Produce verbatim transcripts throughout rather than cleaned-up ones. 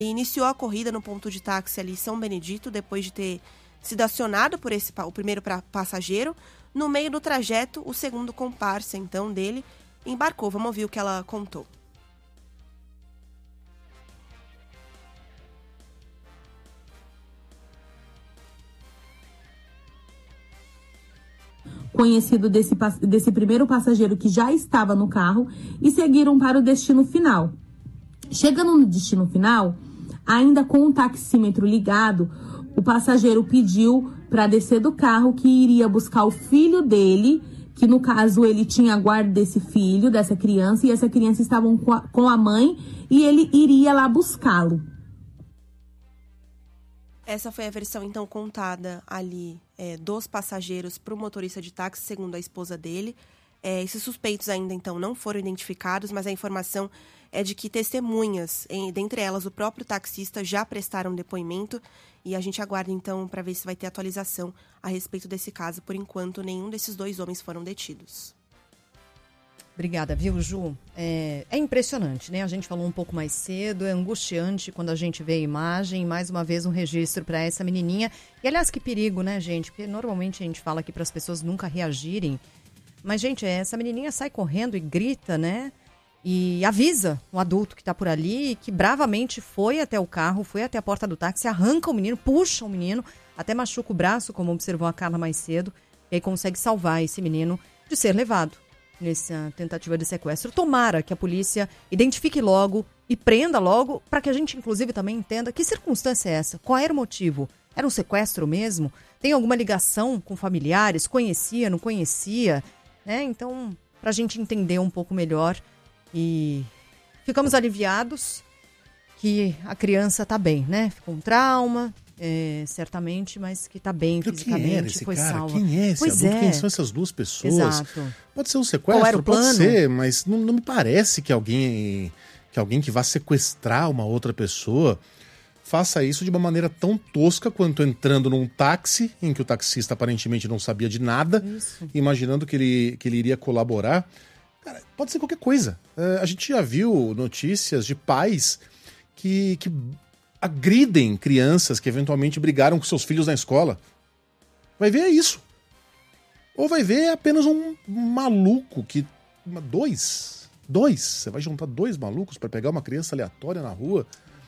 e iniciou a corrida no ponto de táxi ali em São Benedito, depois de ter sido acionado por esse, o primeiro pra, passageiro. No meio do trajeto, o segundo comparsa, então, dele, embarcou. Vamos ouvir o que ela contou. Conhecido desse, desse primeiro passageiro que já estava no carro e seguiram para o destino final. Chegando no destino final, ainda com o taxímetro ligado, o passageiro pediu para descer do carro que iria buscar o filho dele, que no caso ele tinha a guarda desse filho, dessa criança, e essa criança estava com a, com a mãe e ele iria lá buscá-lo. Essa foi a versão, então, contada ali é, dos passageiros para o motorista de táxi, segundo a esposa dele. É, esses suspeitos ainda, então, não foram identificados, mas a informação é de que testemunhas, em, dentre elas o próprio taxista, já prestaram depoimento. E a gente aguarda, então, para ver se vai ter atualização a respeito desse caso. Por enquanto, nenhum desses dois homens foram detidos. Obrigada, viu, Ju? É, é impressionante, né? A gente falou um pouco mais cedo, é angustiante quando a gente vê a imagem. Mais uma vez um registro para essa menininha. E, aliás, que perigo, né, gente? Porque normalmente a gente fala aqui para as pessoas nunca reagirem. Mas, gente, essa menininha sai correndo e grita, né? E avisa o adulto que está por ali, que bravamente foi até o carro, foi até a porta do táxi, arranca o menino, puxa o menino, até machuca o braço, como observou a Carla mais cedo, e aí consegue salvar esse menino de ser levado nessa tentativa de sequestro. Tomara que a polícia identifique logo e prenda logo, para que a gente, inclusive, também entenda que circunstância é essa, qual era o motivo. Era um sequestro mesmo? Tem alguma ligação com familiares? Conhecia, não conhecia? Né? Então, para a gente entender um pouco melhor. E ficamos aliviados que a criança está bem, né? Ficou um trauma, é, certamente, mas que está bem fisicamente. Quem era esse foi cara? salva. Quem é esse pois adulto? É. Quem são essas duas pessoas? Exato. Pode ser um Qual sequestro? era o plano? Pode ser, mas não, não me parece que alguém, que alguém que vá sequestrar uma outra pessoa faça isso de uma maneira tão tosca quanto entrando num táxi, em que o taxista aparentemente não sabia de nada, isso. imaginando que ele, que ele iria colaborar. Cara, pode ser qualquer coisa. Uh, a gente já viu notícias de pais que, que agridem crianças que eventualmente brigaram com seus filhos na escola. Vai ver é isso. Ou vai ver é apenas um maluco que... Dois. Dois. Você vai juntar dois malucos para pegar uma criança aleatória na rua.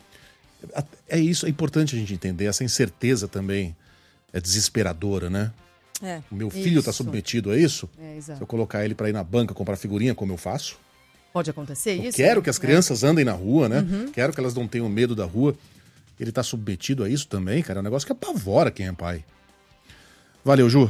É isso, é importante a gente entender. Essa incerteza também é desesperadora, né? É, o meu filho está submetido a isso? É, exato. Se eu colocar ele para ir na banca comprar figurinha, como eu faço? Pode acontecer eu isso? Quero que as crianças é. andem na rua, né? Uhum. Quero que elas não tenham medo da rua. Ele está submetido a isso também, cara. É um negócio que apavora quem é pai. Valeu, Ju.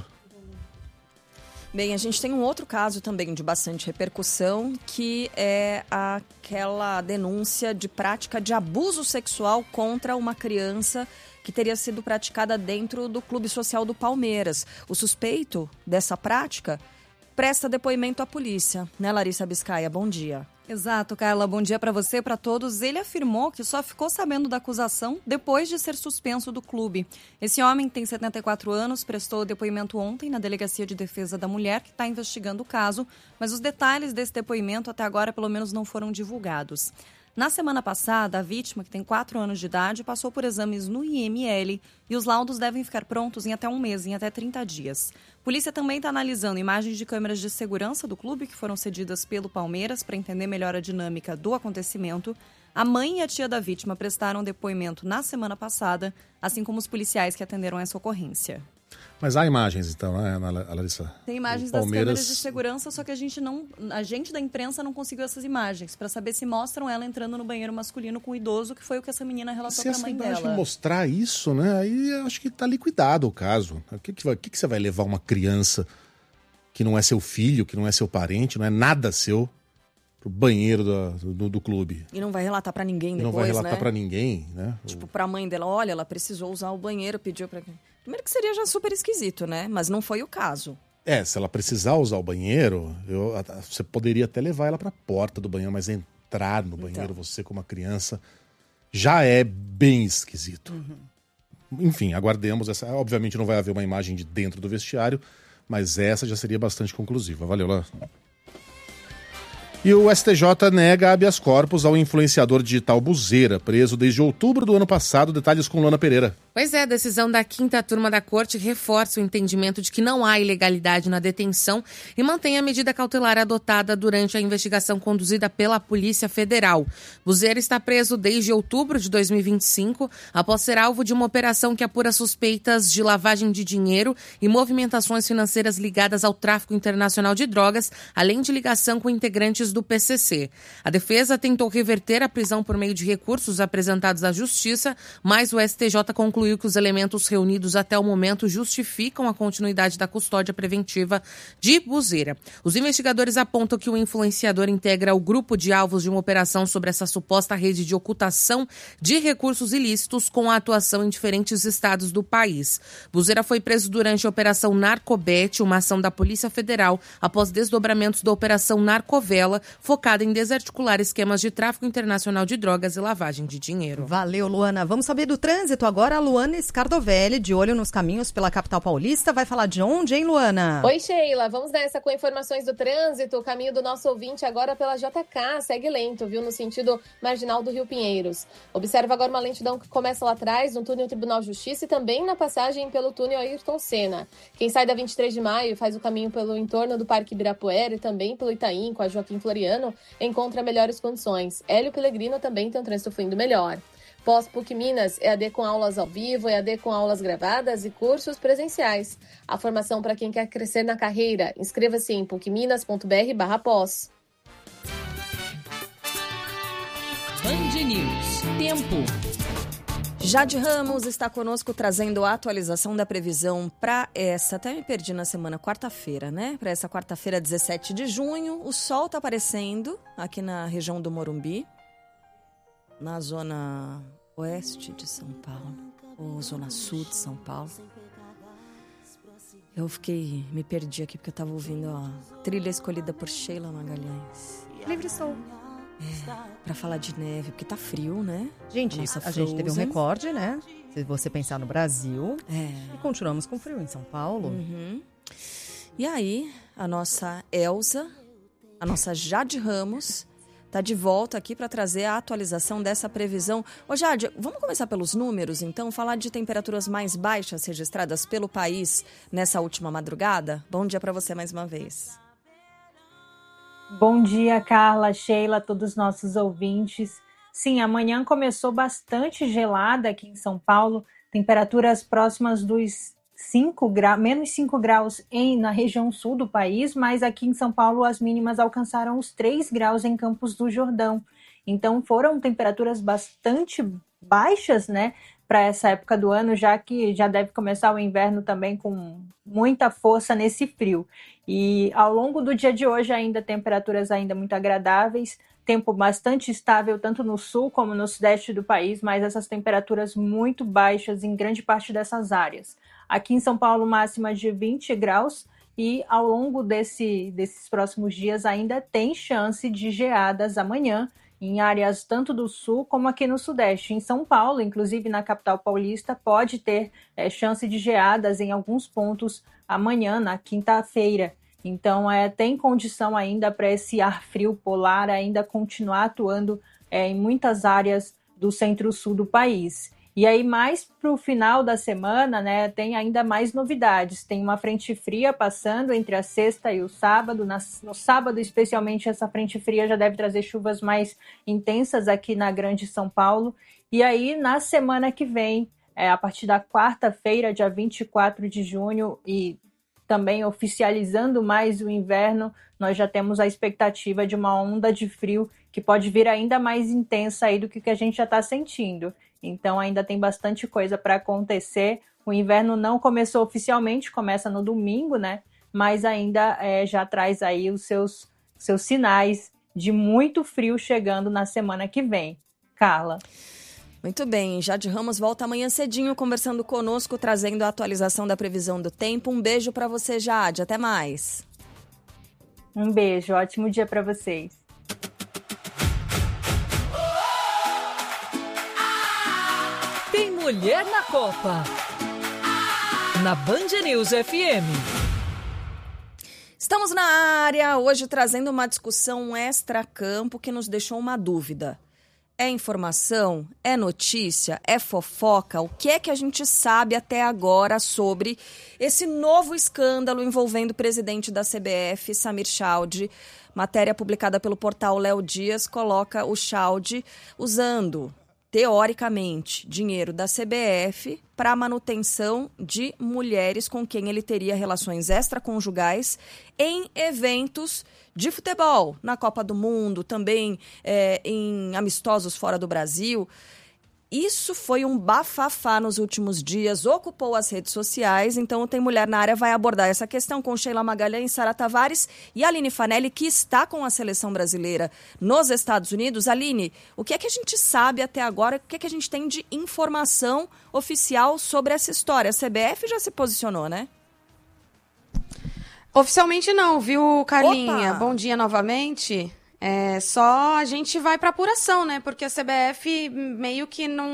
Bem, a gente tem um outro caso também de bastante repercussão, que é aquela denúncia de prática de abuso sexual contra uma criança que teria sido praticada dentro do Clube Social do Palmeiras. O suspeito dessa prática presta depoimento à polícia. Né, Larissa Biscaia? Bom dia. Exato, Carla. Bom dia para você e para todos. Ele afirmou que só ficou sabendo da acusação depois de ser suspenso do clube. Esse homem tem setenta e quatro anos, prestou depoimento ontem na Delegacia de Defesa da Mulher, que está investigando o caso, mas os detalhes desse depoimento até agora pelo menos não foram divulgados. Na semana passada, a vítima, que tem quatro anos de idade, passou por exames no I M L e os laudos devem ficar prontos em até um mês, em até trinta dias. A polícia também está analisando imagens de câmeras de segurança do clube que foram cedidas pelo Palmeiras para entender melhor a dinâmica do acontecimento. A mãe e a tia da vítima prestaram depoimento na semana passada, assim como os policiais que atenderam essa ocorrência. Mas há imagens, então, né, Larissa? Tem imagens das câmeras de segurança, só que a gente não, a gente da imprensa não conseguiu essas imagens, para saber se mostram ela entrando no banheiro masculino com o idoso, que foi o que essa menina relatou para a mãe dela. Se essa imagem mostrar isso, né, aí eu acho que está liquidado o caso. O que, que, vai, que, que você vai levar uma criança que não é seu filho, que não é seu parente, não é nada seu, pro banheiro do, do, do clube? E não vai relatar para ninguém depois, né? Não vai relatar para ninguém, né? Tipo, para a mãe dela, olha, ela precisou usar o banheiro, pediu para... Primeiro que seria já super esquisito, né? Mas não foi o caso. É, se ela precisar usar o banheiro, eu, você poderia até levar ela para a porta do banheiro, mas entrar no banheiro, então, você como uma criança, já é bem esquisito. Uhum. Enfim, aguardemos. Essa, obviamente não vai haver uma imagem de dentro do vestiário, mas essa já seria bastante conclusiva. Valeu, lá. E o S T J nega habeas corpus ao influenciador digital Buzeira, preso desde outubro do ano passado. Detalhes com Luana Pereira. Pois é, a decisão da quinta turma da corte reforça o entendimento de que não há ilegalidade na detenção e mantém a medida cautelar adotada durante a investigação conduzida pela Polícia Federal. Buzeira está preso desde outubro de dois mil e vinte e cinco, após ser alvo de uma operação que apura suspeitas de lavagem de dinheiro e movimentações financeiras ligadas ao tráfico internacional de drogas, além de ligação com integrantes do P C C. A defesa tentou reverter a prisão por meio de recursos apresentados à Justiça, mas o S T J concluiu que os elementos reunidos até o momento justificam a continuidade da custódia preventiva de Buzeira. Os investigadores apontam que o influenciador integra o grupo de alvos de uma operação sobre essa suposta rede de ocultação de recursos ilícitos com a atuação em diferentes estados do país. Buzeira foi preso durante a Operação Narcobete, uma ação da Polícia Federal, após desdobramentos da Operação Narcovela, focada em desarticular esquemas de tráfico internacional de drogas e lavagem de dinheiro. Valeu, Luana. Vamos saber do trânsito agora. A Luana Scardovelli, de olho nos caminhos pela capital paulista, vai falar de onde, hein, Luana? Oi, Sheila. Vamos nessa com informações do trânsito. O caminho do nosso ouvinte agora pela J K segue lento, viu, no sentido marginal do Rio Pinheiros. Observa agora uma lentidão que começa lá atrás, no túnel Tribunal de Justiça e também na passagem pelo túnel Ayrton Senna. Quem sai da vinte e três de maio faz o caminho pelo entorno do Parque Ibirapuera e também pelo Itaim, com a Joaquim Floriano, encontra melhores condições. Hélio Pellegrino também tem um trânsito fluindo melhor. Pós-P U C Minas, E A D com aulas ao vivo, E A D com aulas gravadas e cursos presenciais. A formação para quem quer crescer na carreira. Inscreva-se em pucminas.br barra pós. Band News. Tempo. Jade Ramos está conosco trazendo a atualização da previsão para essa, até me perdi na semana, quarta-feira, né? Para essa quarta-feira, dezessete de junho. O sol está aparecendo aqui na região do Morumbi, na zona oeste de São Paulo, ou zona sul de São Paulo. Eu fiquei, me perdi aqui porque eu estava ouvindo a trilha escolhida por Sheila Magalhães. Livre Sol. É, pra falar de neve, porque tá frio, né? Gente, a, a gente teve um recorde, né? Se você pensar no Brasil. É. E continuamos com frio em São Paulo. Uhum. E aí, a nossa Elza, a nossa Jade Ramos, tá de volta aqui para trazer a atualização dessa previsão. Ô Jade, vamos começar pelos números, então? Falar de temperaturas mais baixas registradas pelo país nessa última madrugada? Bom dia para você mais uma vez. Bom dia, Carla, Sheila, todos os nossos ouvintes. Sim, amanhã começou bastante gelada aqui em São Paulo, temperaturas próximas dos cinco graus, menos cinco graus em, na região sul do país, mas aqui em São Paulo as mínimas alcançaram os três graus em Campos do Jordão. Então foram temperaturas bastante baixas, né, para essa época do ano, já que já deve começar o inverno também com muita força nesse frio. E ao longo do dia de hoje ainda temperaturas ainda muito agradáveis, tempo bastante estável tanto no sul como no sudeste do país, mas essas temperaturas muito baixas em grande parte dessas áreas. Aqui em São Paulo, máxima de vinte graus e ao longo desse, desses próximos dias ainda tem chance de geadas amanhã em áreas tanto do sul como aqui no sudeste. Em São Paulo, inclusive na capital paulista, pode ter é, chance de geadas em alguns pontos amanhã, na quinta-feira. Então, é, tem condição ainda para esse ar frio polar ainda continuar atuando é, em muitas áreas do centro-sul do país. E aí, mais para o final da semana, né, tem ainda mais novidades. Tem uma frente fria passando entre a sexta e o sábado. Na, no sábado, especialmente, essa frente fria já deve trazer chuvas mais intensas aqui na Grande São Paulo. E aí, na semana que vem, é, a partir da quarta-feira, dia vinte e quatro de junho, e também oficializando mais o inverno, nós já temos a expectativa de uma onda de frio que pode vir ainda mais intensa aí do que a gente já está sentindo. Então ainda tem bastante coisa para acontecer. O inverno não começou oficialmente, começa no domingo, né? Mas ainda é, já traz aí os seus, seus sinais de muito frio chegando na semana que vem. Carla. Muito bem, Jade Ramos volta amanhã cedinho conversando conosco, trazendo a atualização da previsão do tempo. Um beijo para você, Jade. Até mais. Um beijo, ótimo dia para vocês. Tem Mulher na Copa. Na Band News F M. Estamos na área, hoje trazendo uma discussão extra-campo que nos deixou uma dúvida. É informação? É notícia? É fofoca? O que é que a gente sabe até agora sobre esse novo escândalo envolvendo o presidente da C B F, Samir Chaldie? Matéria publicada pelo portal Léo Dias coloca o Chaldie usando, teoricamente, dinheiro da C B F para a manutenção de mulheres com quem ele teria relações extraconjugais em eventos de futebol, na Copa do Mundo, também é, em amistosos fora do Brasil. Isso foi um bafafá nos últimos dias, ocupou as redes sociais, então o Tem Mulher na Área vai abordar essa questão com Sheila Magalhães, Sara Tavares e Aline Fanelli, que está com a seleção brasileira nos Estados Unidos. Aline, o que é que a gente sabe até agora, o que é que a gente tem de informação oficial sobre essa história? A C B F já se posicionou, né? Oficialmente não, viu, Carlinha? Opa! Bom dia novamente. É, só a gente vai para apuração, né? Porque a C B F meio que não,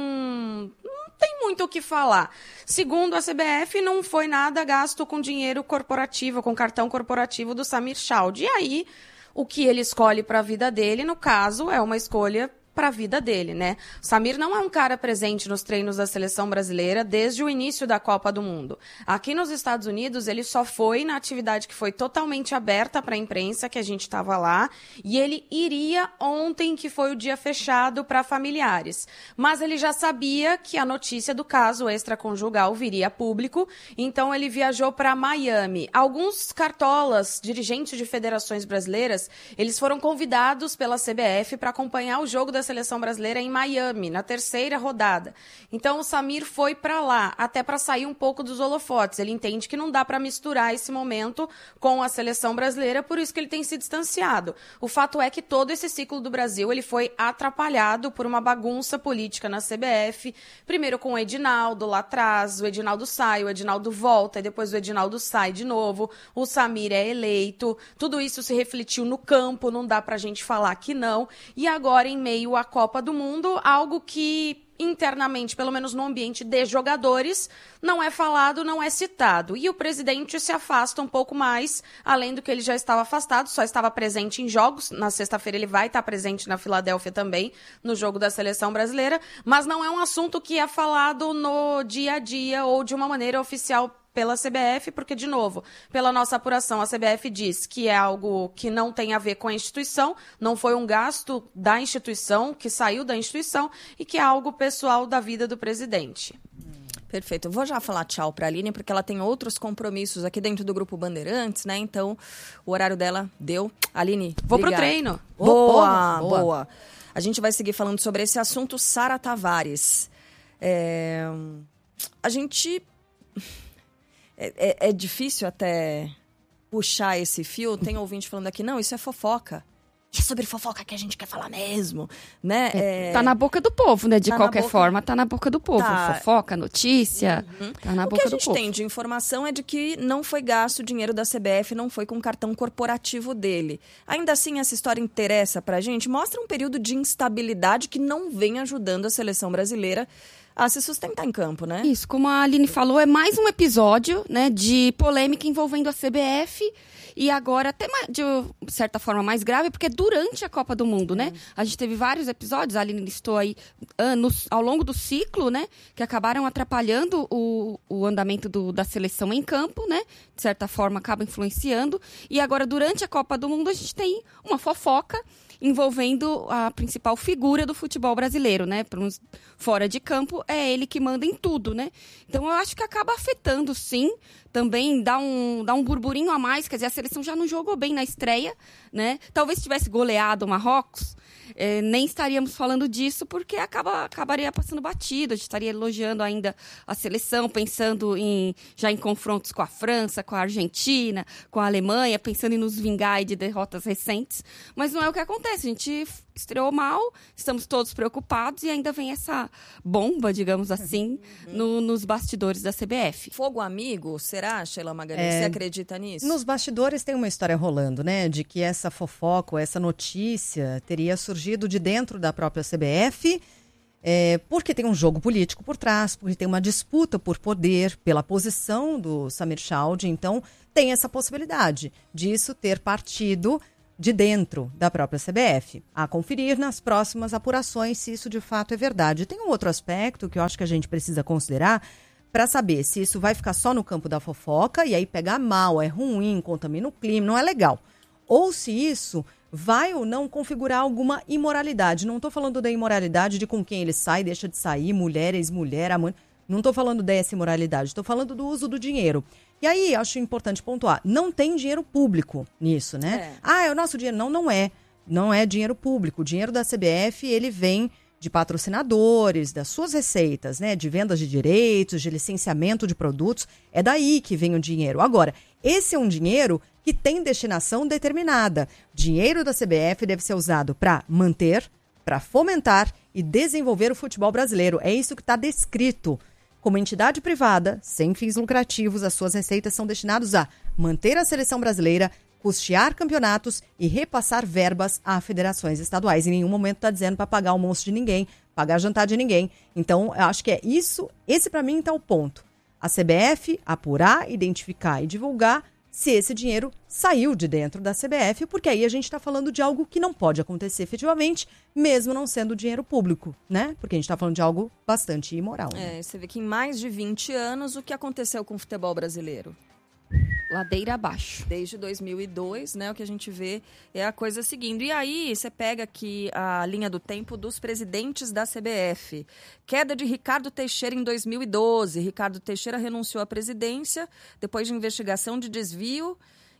não tem muito o que falar. Segundo a C B F, não foi nada gasto com dinheiro corporativo, com cartão corporativo do Samir Chaldie. E aí, o que ele escolhe para a vida dele, no caso, é uma escolha para a vida dele, né? O Samir não é um cara presente nos treinos da seleção brasileira desde o início da Copa do Mundo. Aqui nos Estados Unidos, ele só foi na atividade que foi totalmente aberta para a imprensa, que a gente estava lá, e ele iria ontem, que foi o dia fechado para familiares. Mas ele já sabia que a notícia do caso extraconjugal viria a público, então ele viajou para Miami. Alguns cartolas, dirigentes de federações brasileiras, eles foram convidados pela C B F para acompanhar o jogo da seleção brasileira em Miami, na terceira rodada. Então o Samir foi para lá, até para sair um pouco dos holofotes. Ele entende que não dá para misturar esse momento com a seleção brasileira, por isso que ele tem se distanciado. O fato é que todo esse ciclo do Brasil ele foi atrapalhado por uma bagunça política na C B F, primeiro com o Edinaldo lá atrás, o Edinaldo sai, o Edinaldo volta, e depois o Edinaldo sai de novo, o Samir é eleito, tudo isso se refletiu no campo, não dá pra gente falar que não, e agora em meio a Copa do Mundo, algo que internamente, pelo menos no ambiente de jogadores, não é falado, não é citado. E o presidente se afasta um pouco mais, além do que ele já estava afastado, só estava presente em jogos. Na sexta-feira ele vai estar presente na Filadélfia também, no jogo da seleção brasileira, mas não é um assunto que é falado no dia a dia ou de uma maneira oficial pela C B F, porque, de novo, pela nossa apuração, a C B F diz que é algo que não tem a ver com a instituição, não foi um gasto da instituição, que saiu da instituição, e que é algo pessoal da vida do presidente. Perfeito. Eu vou já falar tchau para a Aline, porque ela tem outros compromissos aqui dentro do Grupo Bandeirantes, né? Então, o horário dela deu. Aline, vou obrigada. pro treino. Boa, Oh, boa, boa. A gente vai seguir falando sobre esse assunto. Sara Tavares. É... A gente... É, é, é difícil até puxar esse fio. Tem ouvinte falando aqui, não, isso é fofoca. É sobre fofoca que a gente quer falar mesmo, né? É, tá na boca do povo, né? De tá qualquer boca... forma, tá na boca do povo. Tá. Fofoca, notícia, uhum. Tá na o boca do povo. O que a gente tem de informação é de que não foi gasto o dinheiro da C B F, não foi com o cartão corporativo dele. Ainda assim, essa história interessa pra gente, mostra um período de instabilidade que não vem ajudando a seleção brasileira a se sustentar em campo, né? Isso, como a Aline falou, é mais um episódio, né, de polêmica envolvendo a C B F e agora até de certa forma mais grave, porque é durante a Copa do Mundo, né? A gente teve vários episódios, a Aline listou aí anos, ao longo do ciclo, né, que acabaram atrapalhando o, o andamento do, da seleção em campo, né? De certa forma acaba influenciando. E agora, durante a Copa do Mundo, a gente tem uma fofoca envolvendo a principal figura do futebol brasileiro, né? Fora de campo, é ele que manda em tudo, né? Então, eu acho que acaba afetando, sim. Também dá um, dá um burburinho a mais. Quer dizer, a seleção já não jogou bem na estreia, né? Talvez tivesse goleado o Marrocos, é, nem estaríamos falando disso, porque acaba, acabaria passando batido. A gente estaria elogiando ainda a seleção, pensando em, já em confrontos com a França, com a Argentina, com a Alemanha, pensando em nos vingar de derrotas recentes. Mas não é o que acontece. A gente estreou mal, estamos todos preocupados e ainda vem essa bomba, digamos assim, no, nos bastidores da C B F. Fogo amigo, será, Sheila Magalhães? É, Você acredita nisso? Nos bastidores tem uma história rolando, né? De que essa fofoca, essa notícia teria surgido de dentro da própria C B F, É, porque tem um jogo político por trás, porque tem uma disputa por poder, pela posição do Samir Chowdhury, então tem essa possibilidade disso ter partido de dentro da própria C B F. A conferir nas próximas apurações se isso de fato é verdade. Tem um outro aspecto que eu acho que a gente precisa considerar para saber se isso vai ficar só no campo da fofoca e aí pegar mal, é ruim, contamina o clima, não é legal. Ou se isso vai ou não configurar alguma imoralidade. Não estou falando da imoralidade de com quem ele sai, deixa de sair, mulher, ex-mulher, amante. Não estou falando dessa imoralidade, estou falando do uso do dinheiro. E aí, acho importante pontuar, não tem dinheiro público nisso, né? É. Ah, é o nosso dinheiro. Não, não é. Não é dinheiro público. O dinheiro da C B F, ele vem de patrocinadores, das suas receitas, né? De vendas de direitos, de licenciamento de produtos. É daí que vem o dinheiro. Agora, esse é um dinheiro que tem destinação determinada. Dinheiro da C B F deve ser usado para manter, para fomentar e desenvolver o futebol brasileiro. É isso que está descrito. Como entidade privada, sem fins lucrativos, as suas receitas são destinadas a manter a seleção brasileira, custear campeonatos e repassar verbas a federações estaduais. Em nenhum momento está dizendo para pagar almoço de ninguém, pagar jantar de ninguém. Então, eu acho que é isso, esse para mim está o ponto. A C B F apurar, identificar e divulgar se esse dinheiro saiu de dentro da C B F, porque aí a gente está falando de algo que não pode acontecer efetivamente, mesmo não sendo dinheiro público, né? Porque a gente está falando de algo bastante imoral. Né? É, você vê que em mais de vinte anos, o que aconteceu com o futebol brasileiro? Ladeira abaixo. Desde dois mil e dois, né, o que a gente vê é a coisa seguindo. E aí, você pega aqui a linha do tempo dos presidentes da C B F. Queda de Ricardo Teixeira em dois mil e doze. Ricardo Teixeira renunciou à presidência depois de investigação de desvio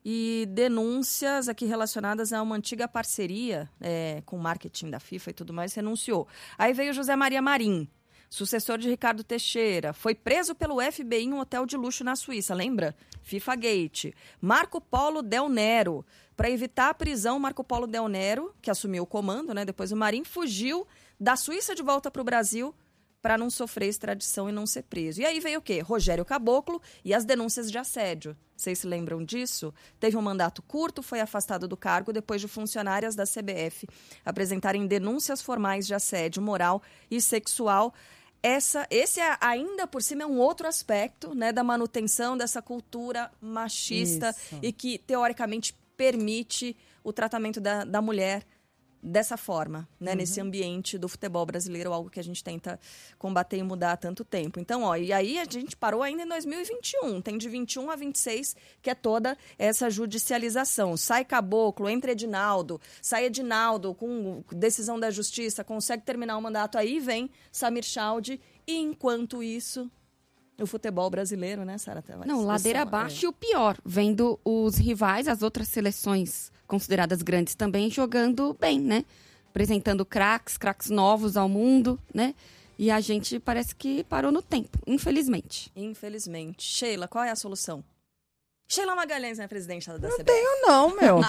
e denúncias aqui relacionadas a uma antiga parceria é, com marketing da FIFA e tudo mais, renunciou. Aí veio José Maria Marim, sucessor de Ricardo Teixeira, foi preso pelo F B I em um hotel de luxo na Suíça, lembra? FIFA Gate. Marco Polo Del Nero. Para evitar a prisão, Marco Polo Del Nero, que assumiu o comando, né? Depois o Marim, fugiu da Suíça de volta para o Brasil para não sofrer extradição e não ser preso. E aí veio o quê? Rogério Caboclo e as denúncias de assédio. Vocês se lembram disso? Teve um mandato curto, foi afastado do cargo depois de funcionárias da C B F apresentarem denúncias formais de assédio moral e sexual. Essa, esse é, ainda por cima é um outro aspecto, né, da manutenção dessa cultura machista. Isso. E que, teoricamente, permite o tratamento da, da mulher dessa forma, né, uhum. nesse ambiente do futebol brasileiro, algo que a gente tenta combater e mudar há tanto tempo. Então, ó, e aí a gente parou ainda em dois mil e vinte e um, tem de vinte e um a vinte e seis que é toda essa judicialização. Sai Caboclo, entra Edinaldo, sai Edinaldo com decisão da justiça, consegue terminar o mandato, aí vem Samir Chowdhury, e enquanto isso, o futebol brasileiro, né, Sara? Não, ladeira abaixo, é. E o pior, vendo os rivais, as outras seleções consideradas grandes também jogando bem, né? Apresentando craques, craques novos ao mundo, né? E a gente parece que parou no tempo, infelizmente. Infelizmente. Sheila, qual é a solução? Sheila Magalhães, né, presidente da não C B F? Não tenho não, meu.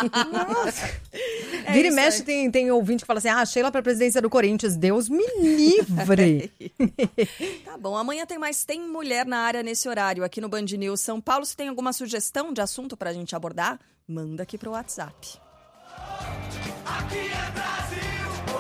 É Vira e mexe, tem, tem ouvinte que fala assim, ah, Sheila para a presidência do Corinthians, Deus me livre. Tá bom, amanhã tem mais Tem Mulher na Área nesse horário, aqui no Band News São Paulo. Se tem alguma sugestão de assunto para a gente abordar, manda aqui pro WhatsApp. Aqui é Brasil!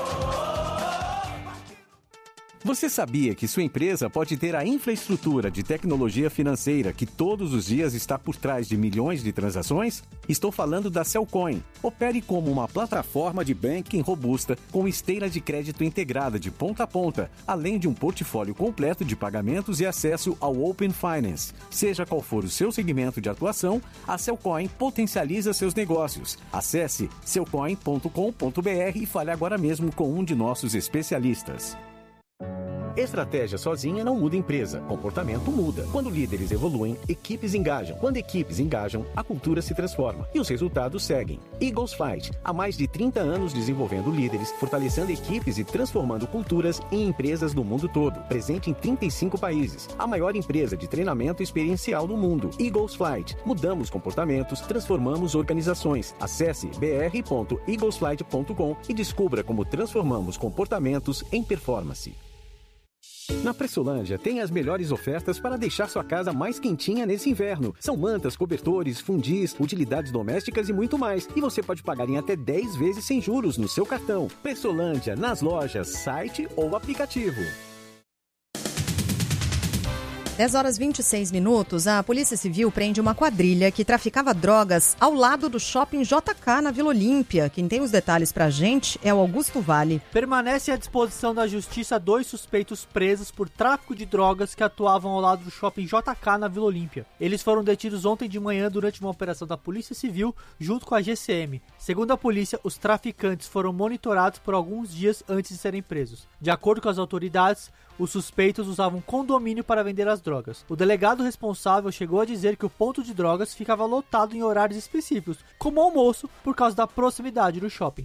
Você sabia que sua empresa pode ter a infraestrutura de tecnologia financeira que todos os dias está por trás de milhões de transações? Estou falando da Cellcoin. Opere como uma plataforma de banking robusta com esteira de crédito integrada de ponta a ponta, além de um portfólio completo de pagamentos e acesso ao Open Finance. Seja qual for o seu segmento de atuação, a Cellcoin potencializa seus negócios. Acesse cellcoin ponto com ponto br e fale agora mesmo com um de nossos especialistas. Estratégia sozinha não muda empresa, comportamento muda. Quando líderes evoluem, equipes engajam. Quando equipes engajam, a cultura se transforma e os resultados seguem. Eagles Fight, há mais de trinta anos desenvolvendo líderes, fortalecendo equipes e transformando culturas em empresas do mundo todo. Presente em trinta e cinco países, a maior empresa de treinamento experiencial do mundo. Eagles Flight, mudamos comportamentos, transformamos organizações. Acesse b r ponto eagles flight ponto com e descubra como transformamos comportamentos em performance. Na Pressolândia tem as melhores ofertas para deixar sua casa mais quentinha nesse inverno. São mantas, cobertores, fundis, utilidades domésticas e muito mais. E você pode pagar em até dez vezes sem juros no seu cartão. Pressolândia, nas lojas, site ou aplicativo. dez horas e vinte e seis minutos, a Polícia Civil prende uma quadrilha que traficava drogas ao lado do shopping J K na Vila Olímpia. Quem tem os detalhes pra gente é o Augusto Vale. Permanece à disposição da Justiça dois suspeitos presos por tráfico de drogas que atuavam ao lado do shopping J K na Vila Olímpia. Eles foram detidos ontem de manhã durante uma operação da Polícia Civil junto com a G C M. Segundo a polícia, os traficantes foram monitorados por alguns dias antes de serem presos. De acordo com as autoridades, os suspeitos usavam condomínio para vender as drogas. O delegado responsável chegou a dizer que o ponto de drogas ficava lotado em horários específicos, como almoço, por causa da proximidade do shopping.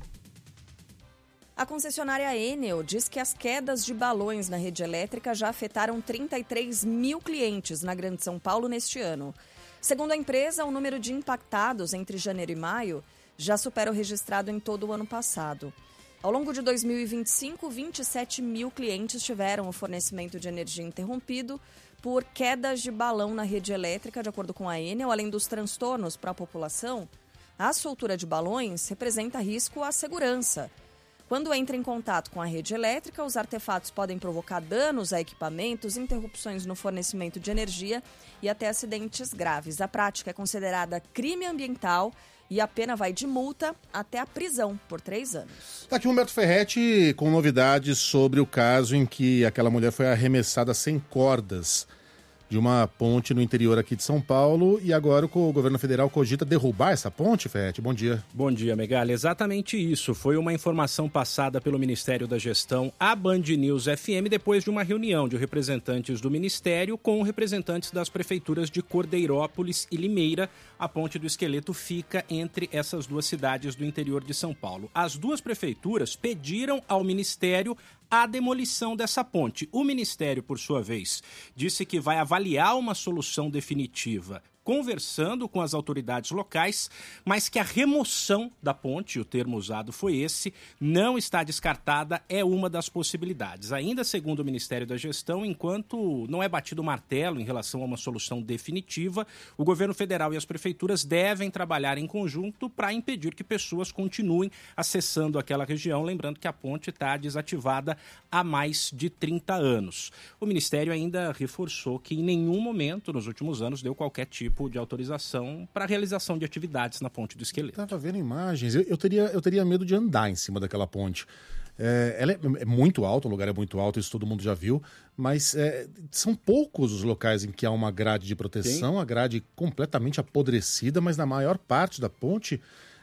A concessionária Enel diz que as quedas de balões na rede elétrica já afetaram trinta e três mil clientes na Grande São Paulo neste ano. Segundo a empresa, o número de impactados entre janeiro e maio já supera o registrado em todo o ano passado. Ao longo de dois mil e vinte e cinco, vinte e sete mil clientes tiveram o fornecimento de energia interrompido por quedas de balão na rede elétrica, de acordo com a Enel. Além dos transtornos para a população, a soltura de balões representa risco à segurança. Quando entra em contato com a rede elétrica, os artefatos podem provocar danos a equipamentos, interrupções no fornecimento de energia e até acidentes graves. A prática é considerada crime ambiental e a pena vai de multa até a prisão por três anos. Tá aqui o Humberto Ferretti com novidades sobre o caso em que aquela mulher foi arremessada sem cordas de uma ponte no interior aqui de São Paulo e agora o governo federal cogita derrubar essa ponte, Ferretti. Bom dia. Bom dia, Megali. Exatamente isso. Foi uma informação passada pelo Ministério da Gestão à Band News F M depois de uma reunião de representantes do Ministério com representantes das prefeituras de Cordeirópolis e Limeira. A Ponte do Esqueleto fica entre essas duas cidades do interior de São Paulo. As duas prefeituras pediram ao Ministério a demolição dessa ponte. O Ministério, por sua vez, disse que vai avaliar uma solução definitiva conversando com as autoridades locais, mas que a remoção da ponte, o termo usado foi esse, não está descartada, é uma das possibilidades. Ainda segundo o Ministério da Gestão, enquanto não é batido o martelo em relação a uma solução definitiva, o governo federal e as prefeituras devem trabalhar em conjunto para impedir que pessoas continuem acessando aquela região, lembrando que a ponte está desativada há mais de trinta anos. O Ministério ainda reforçou que em nenhum momento nos últimos anos deu qualquer tipo de autorização para a realização de atividades na Ponte do Esqueleto. Estava vendo imagens, eu, eu, teria, eu teria medo de andar em cima daquela ponte. É, ela é, é muito alta, o lugar é muito alto, isso todo mundo já viu, mas é, são poucos os locais em que há uma grade de proteção, Sim. a grade completamente apodrecida, mas na maior parte da ponte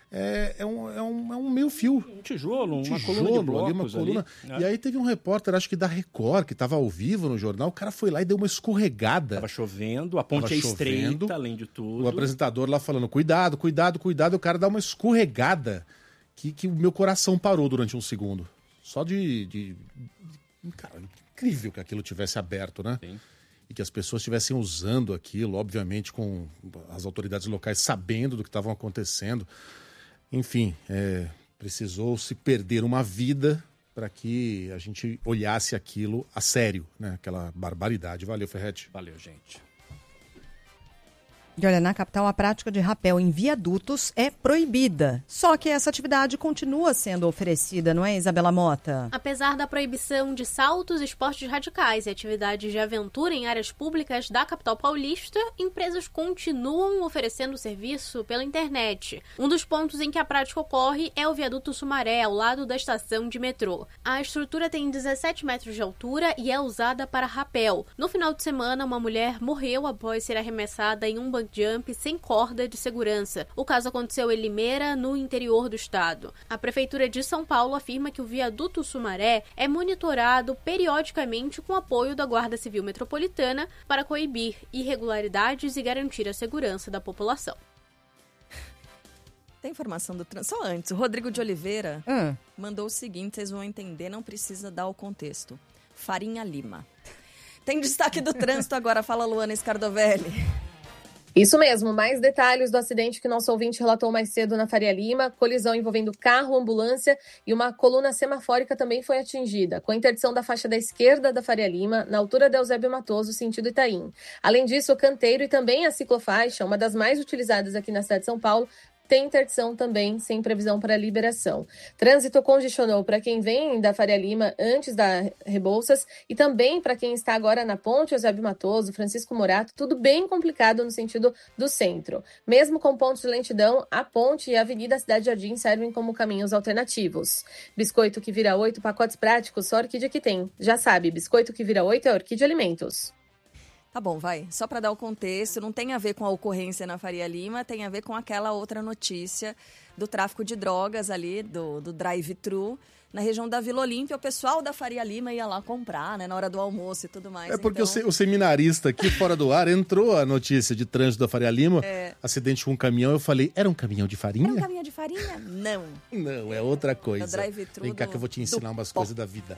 É, é, um, é, um, é um meio fio. Um tijolo, uma tijolo, coluna de blocos ali, uma coluna. Ali, né? E aí teve um repórter, acho que da Record, que estava ao vivo no jornal, o cara foi lá e deu uma escorregada. Tava chovendo, a ponte Tava é estreita, chovendo, além de tudo. O apresentador lá falando, cuidado, cuidado, cuidado, e o cara dá uma escorregada que, que o meu coração parou durante um segundo. Só de... de... Cara, incrível que aquilo tivesse aberto, né? Sim. E que as pessoas estivessem usando aquilo, obviamente com as autoridades locais sabendo do que estavam acontecendo. Enfim, é, precisou se perder uma vida para que a gente olhasse aquilo a sério, né? Aquela barbaridade. Valeu, Ferretti. Valeu, gente. E olha, na capital a prática de rapel em viadutos é proibida. Só que essa atividade continua sendo oferecida, não é, Isabela Mota? Apesar da proibição de saltos, esportes radicais e atividades de aventura em áreas públicas da capital paulista, empresas continuam oferecendo serviço pela internet. Um dos pontos em que a prática ocorre é o viaduto Sumaré, ao lado da estação de metrô. A estrutura tem dezessete metros de altura e é usada para rapel. No final de semana, uma mulher morreu após ser arremessada em um jump sem corda de segurança. O caso aconteceu em Limeira, no interior do estado. A Prefeitura de São Paulo afirma que o viaduto Sumaré é monitorado periodicamente com apoio da Guarda Civil Metropolitana para coibir irregularidades e garantir a segurança da população. Tem informação do trânsito. Só antes, o Rodrigo de Oliveira hum. mandou o seguinte, vocês vão entender, não precisa dar o contexto. Farinha Lima. Tem destaque do trânsito agora, fala Luana Scardovelli. Isso mesmo, mais detalhes do acidente que nosso ouvinte relatou mais cedo na Faria Lima. Colisão envolvendo carro, ambulância e uma coluna semafórica também foi atingida, com a interdição da faixa da esquerda da Faria Lima, na altura da Eusébio Matoso, sentido Itaim. Além disso, o canteiro e também a ciclofaixa, uma das mais utilizadas aqui na cidade de São Paulo, tem interdição também, sem previsão para liberação. Trânsito congestionou para quem vem da Faria Lima antes da Rebouças e também para quem está agora na Ponte Eusébio Matoso, Francisco Morato, tudo bem complicado no sentido do centro. Mesmo com pontos de lentidão, a ponte e a Avenida Cidade Jardim servem como caminhos alternativos. Biscoito que vira oito, pacotes práticos, só a Orquídea que tem. Já sabe, biscoito que vira oito é Orquídea Alimentos. Tá bom, vai. Só para dar o contexto, não tem a ver com a ocorrência na Faria Lima, tem a ver com aquela outra notícia do tráfico de drogas ali, do, do drive-thru, na região da Vila Olímpia. O pessoal da Faria Lima ia lá comprar, né, na hora do almoço e tudo mais. É porque então... o, o seminarista aqui fora do ar entrou a notícia de trânsito da Faria Lima, é... acidente com um caminhão. Eu falei, era um caminhão de farinha? Era um caminhão de farinha? Não. Não, é outra coisa. É o drive-thru Vem cá do... que eu vou te ensinar umas pó. coisas da vida.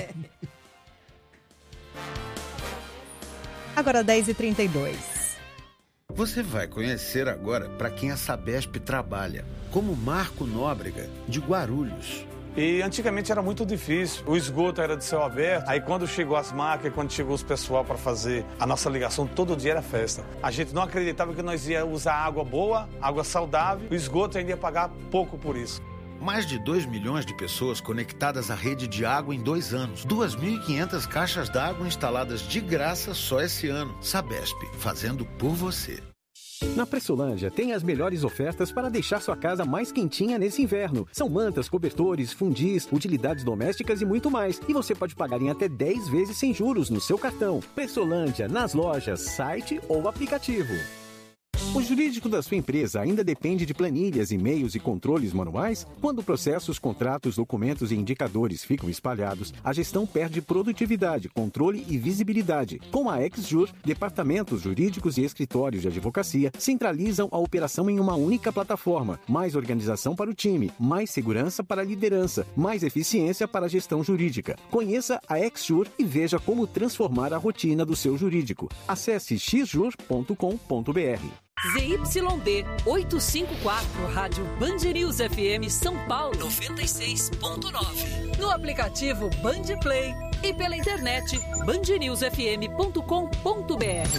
Agora dez e trinta e dois. Você vai conhecer agora para quem a Sabesp trabalha, como Marco Nóbrega, de Guarulhos. E antigamente era muito difícil, o esgoto era de céu aberto, aí quando chegou as máquinas, quando chegou os pessoal para fazer a nossa ligação, todo dia era festa. A gente não acreditava que nós ia usar água boa, água saudável, o esgoto ainda ia pagar pouco por isso. Mais de dois milhões de pessoas conectadas à rede de água em dois anos. duas mil e quinhentas caixas d'água instaladas de graça só esse ano. Sabesp, fazendo por você. Na Pressolândia tem as melhores ofertas para deixar sua casa mais quentinha nesse inverno. São mantas, cobertores, fundis, utilidades domésticas e muito mais. E você pode pagar em até dez vezes sem juros no seu cartão. Pressolândia, nas lojas, site ou aplicativo. O jurídico da sua empresa ainda depende de planilhas, e-mails e controles manuais? Quando processos, contratos, documentos e indicadores ficam espalhados, a gestão perde produtividade, controle e visibilidade. Com a XJur, departamentos jurídicos e escritórios de advocacia centralizam a operação em uma única plataforma. Mais organização para o time, mais segurança para a liderança, mais eficiência para a gestão jurídica. Conheça a XJur e veja como transformar a rotina do seu jurídico. Acesse x jur ponto com ponto b r. Z Y D oitocentos e cinquenta e quatro, Rádio Band News F M São Paulo noventa e seis ponto nove. No aplicativo Band Play e pela internet band news f m ponto com ponto b r.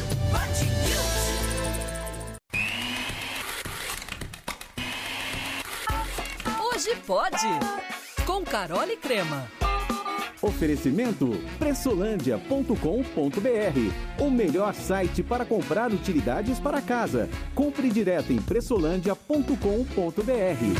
Hoje pode, com Carol e Crema. Oferecimento pressolândia ponto com ponto b r, o melhor site para comprar utilidades para casa. Compre direto em pressolândia ponto com ponto b r.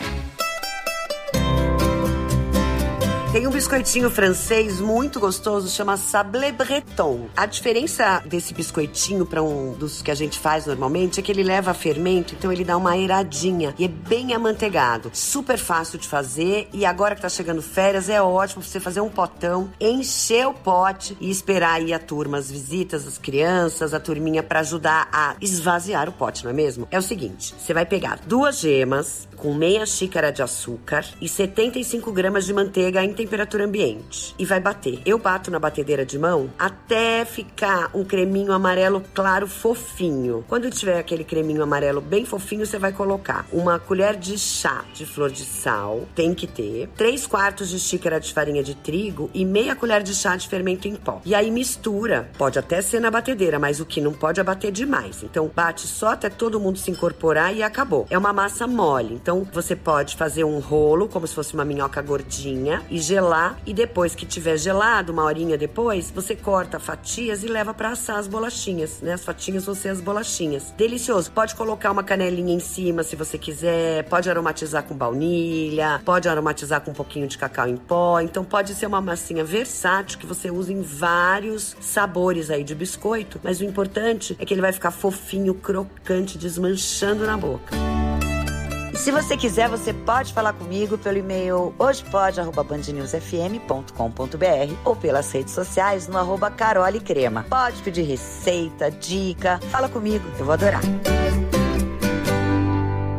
Tem um biscoitinho francês muito gostoso, chama Sablé Breton. A diferença desse biscoitinho para um dos que a gente faz normalmente é que ele leva fermento, então ele dá uma airadinha e é bem amanteigado. Super fácil de fazer e agora que tá chegando férias é ótimo pra você fazer um potão, encher o pote e esperar aí a turma, as visitas, as crianças, a turminha para ajudar a esvaziar o pote, não é mesmo? É o seguinte, você vai pegar duas gemas com meia xícara de açúcar e setenta e cinco gramas de manteiga em temperatura ambiente. E vai bater. Eu bato na batedeira de mão até ficar um creminho amarelo claro fofinho. Quando tiver aquele creminho amarelo bem fofinho, você vai colocar uma colher de chá de flor de sal, tem que ter, três quartos de xícara de farinha de trigo e meia colher de chá de fermento em pó. E aí mistura. Pode até ser na batedeira, mas o que não pode é bater demais. Então bate só até todo mundo se incorporar e acabou. É uma massa mole. Então você pode fazer um rolo, como se fosse uma minhoca gordinha, e gelar. E depois que tiver gelado, uma horinha depois, você corta fatias e leva para assar as bolachinhas, né? As fatinhas vão ser as bolachinhas. Delicioso. Pode colocar uma canelinha em cima se você quiser. Pode aromatizar com baunilha. Pode aromatizar com um pouquinho de cacau em pó. Então pode ser uma massinha versátil que você usa em vários sabores aí de biscoito. Mas o importante é que ele vai ficar fofinho, crocante, desmanchando na boca. Se você quiser, você pode falar comigo pelo e-mail hojepode arroba band news f m ponto com ponto b r ou pelas redes sociais no arroba Carol e Crema. Pode pedir receita, dica, fala comigo, eu vou adorar.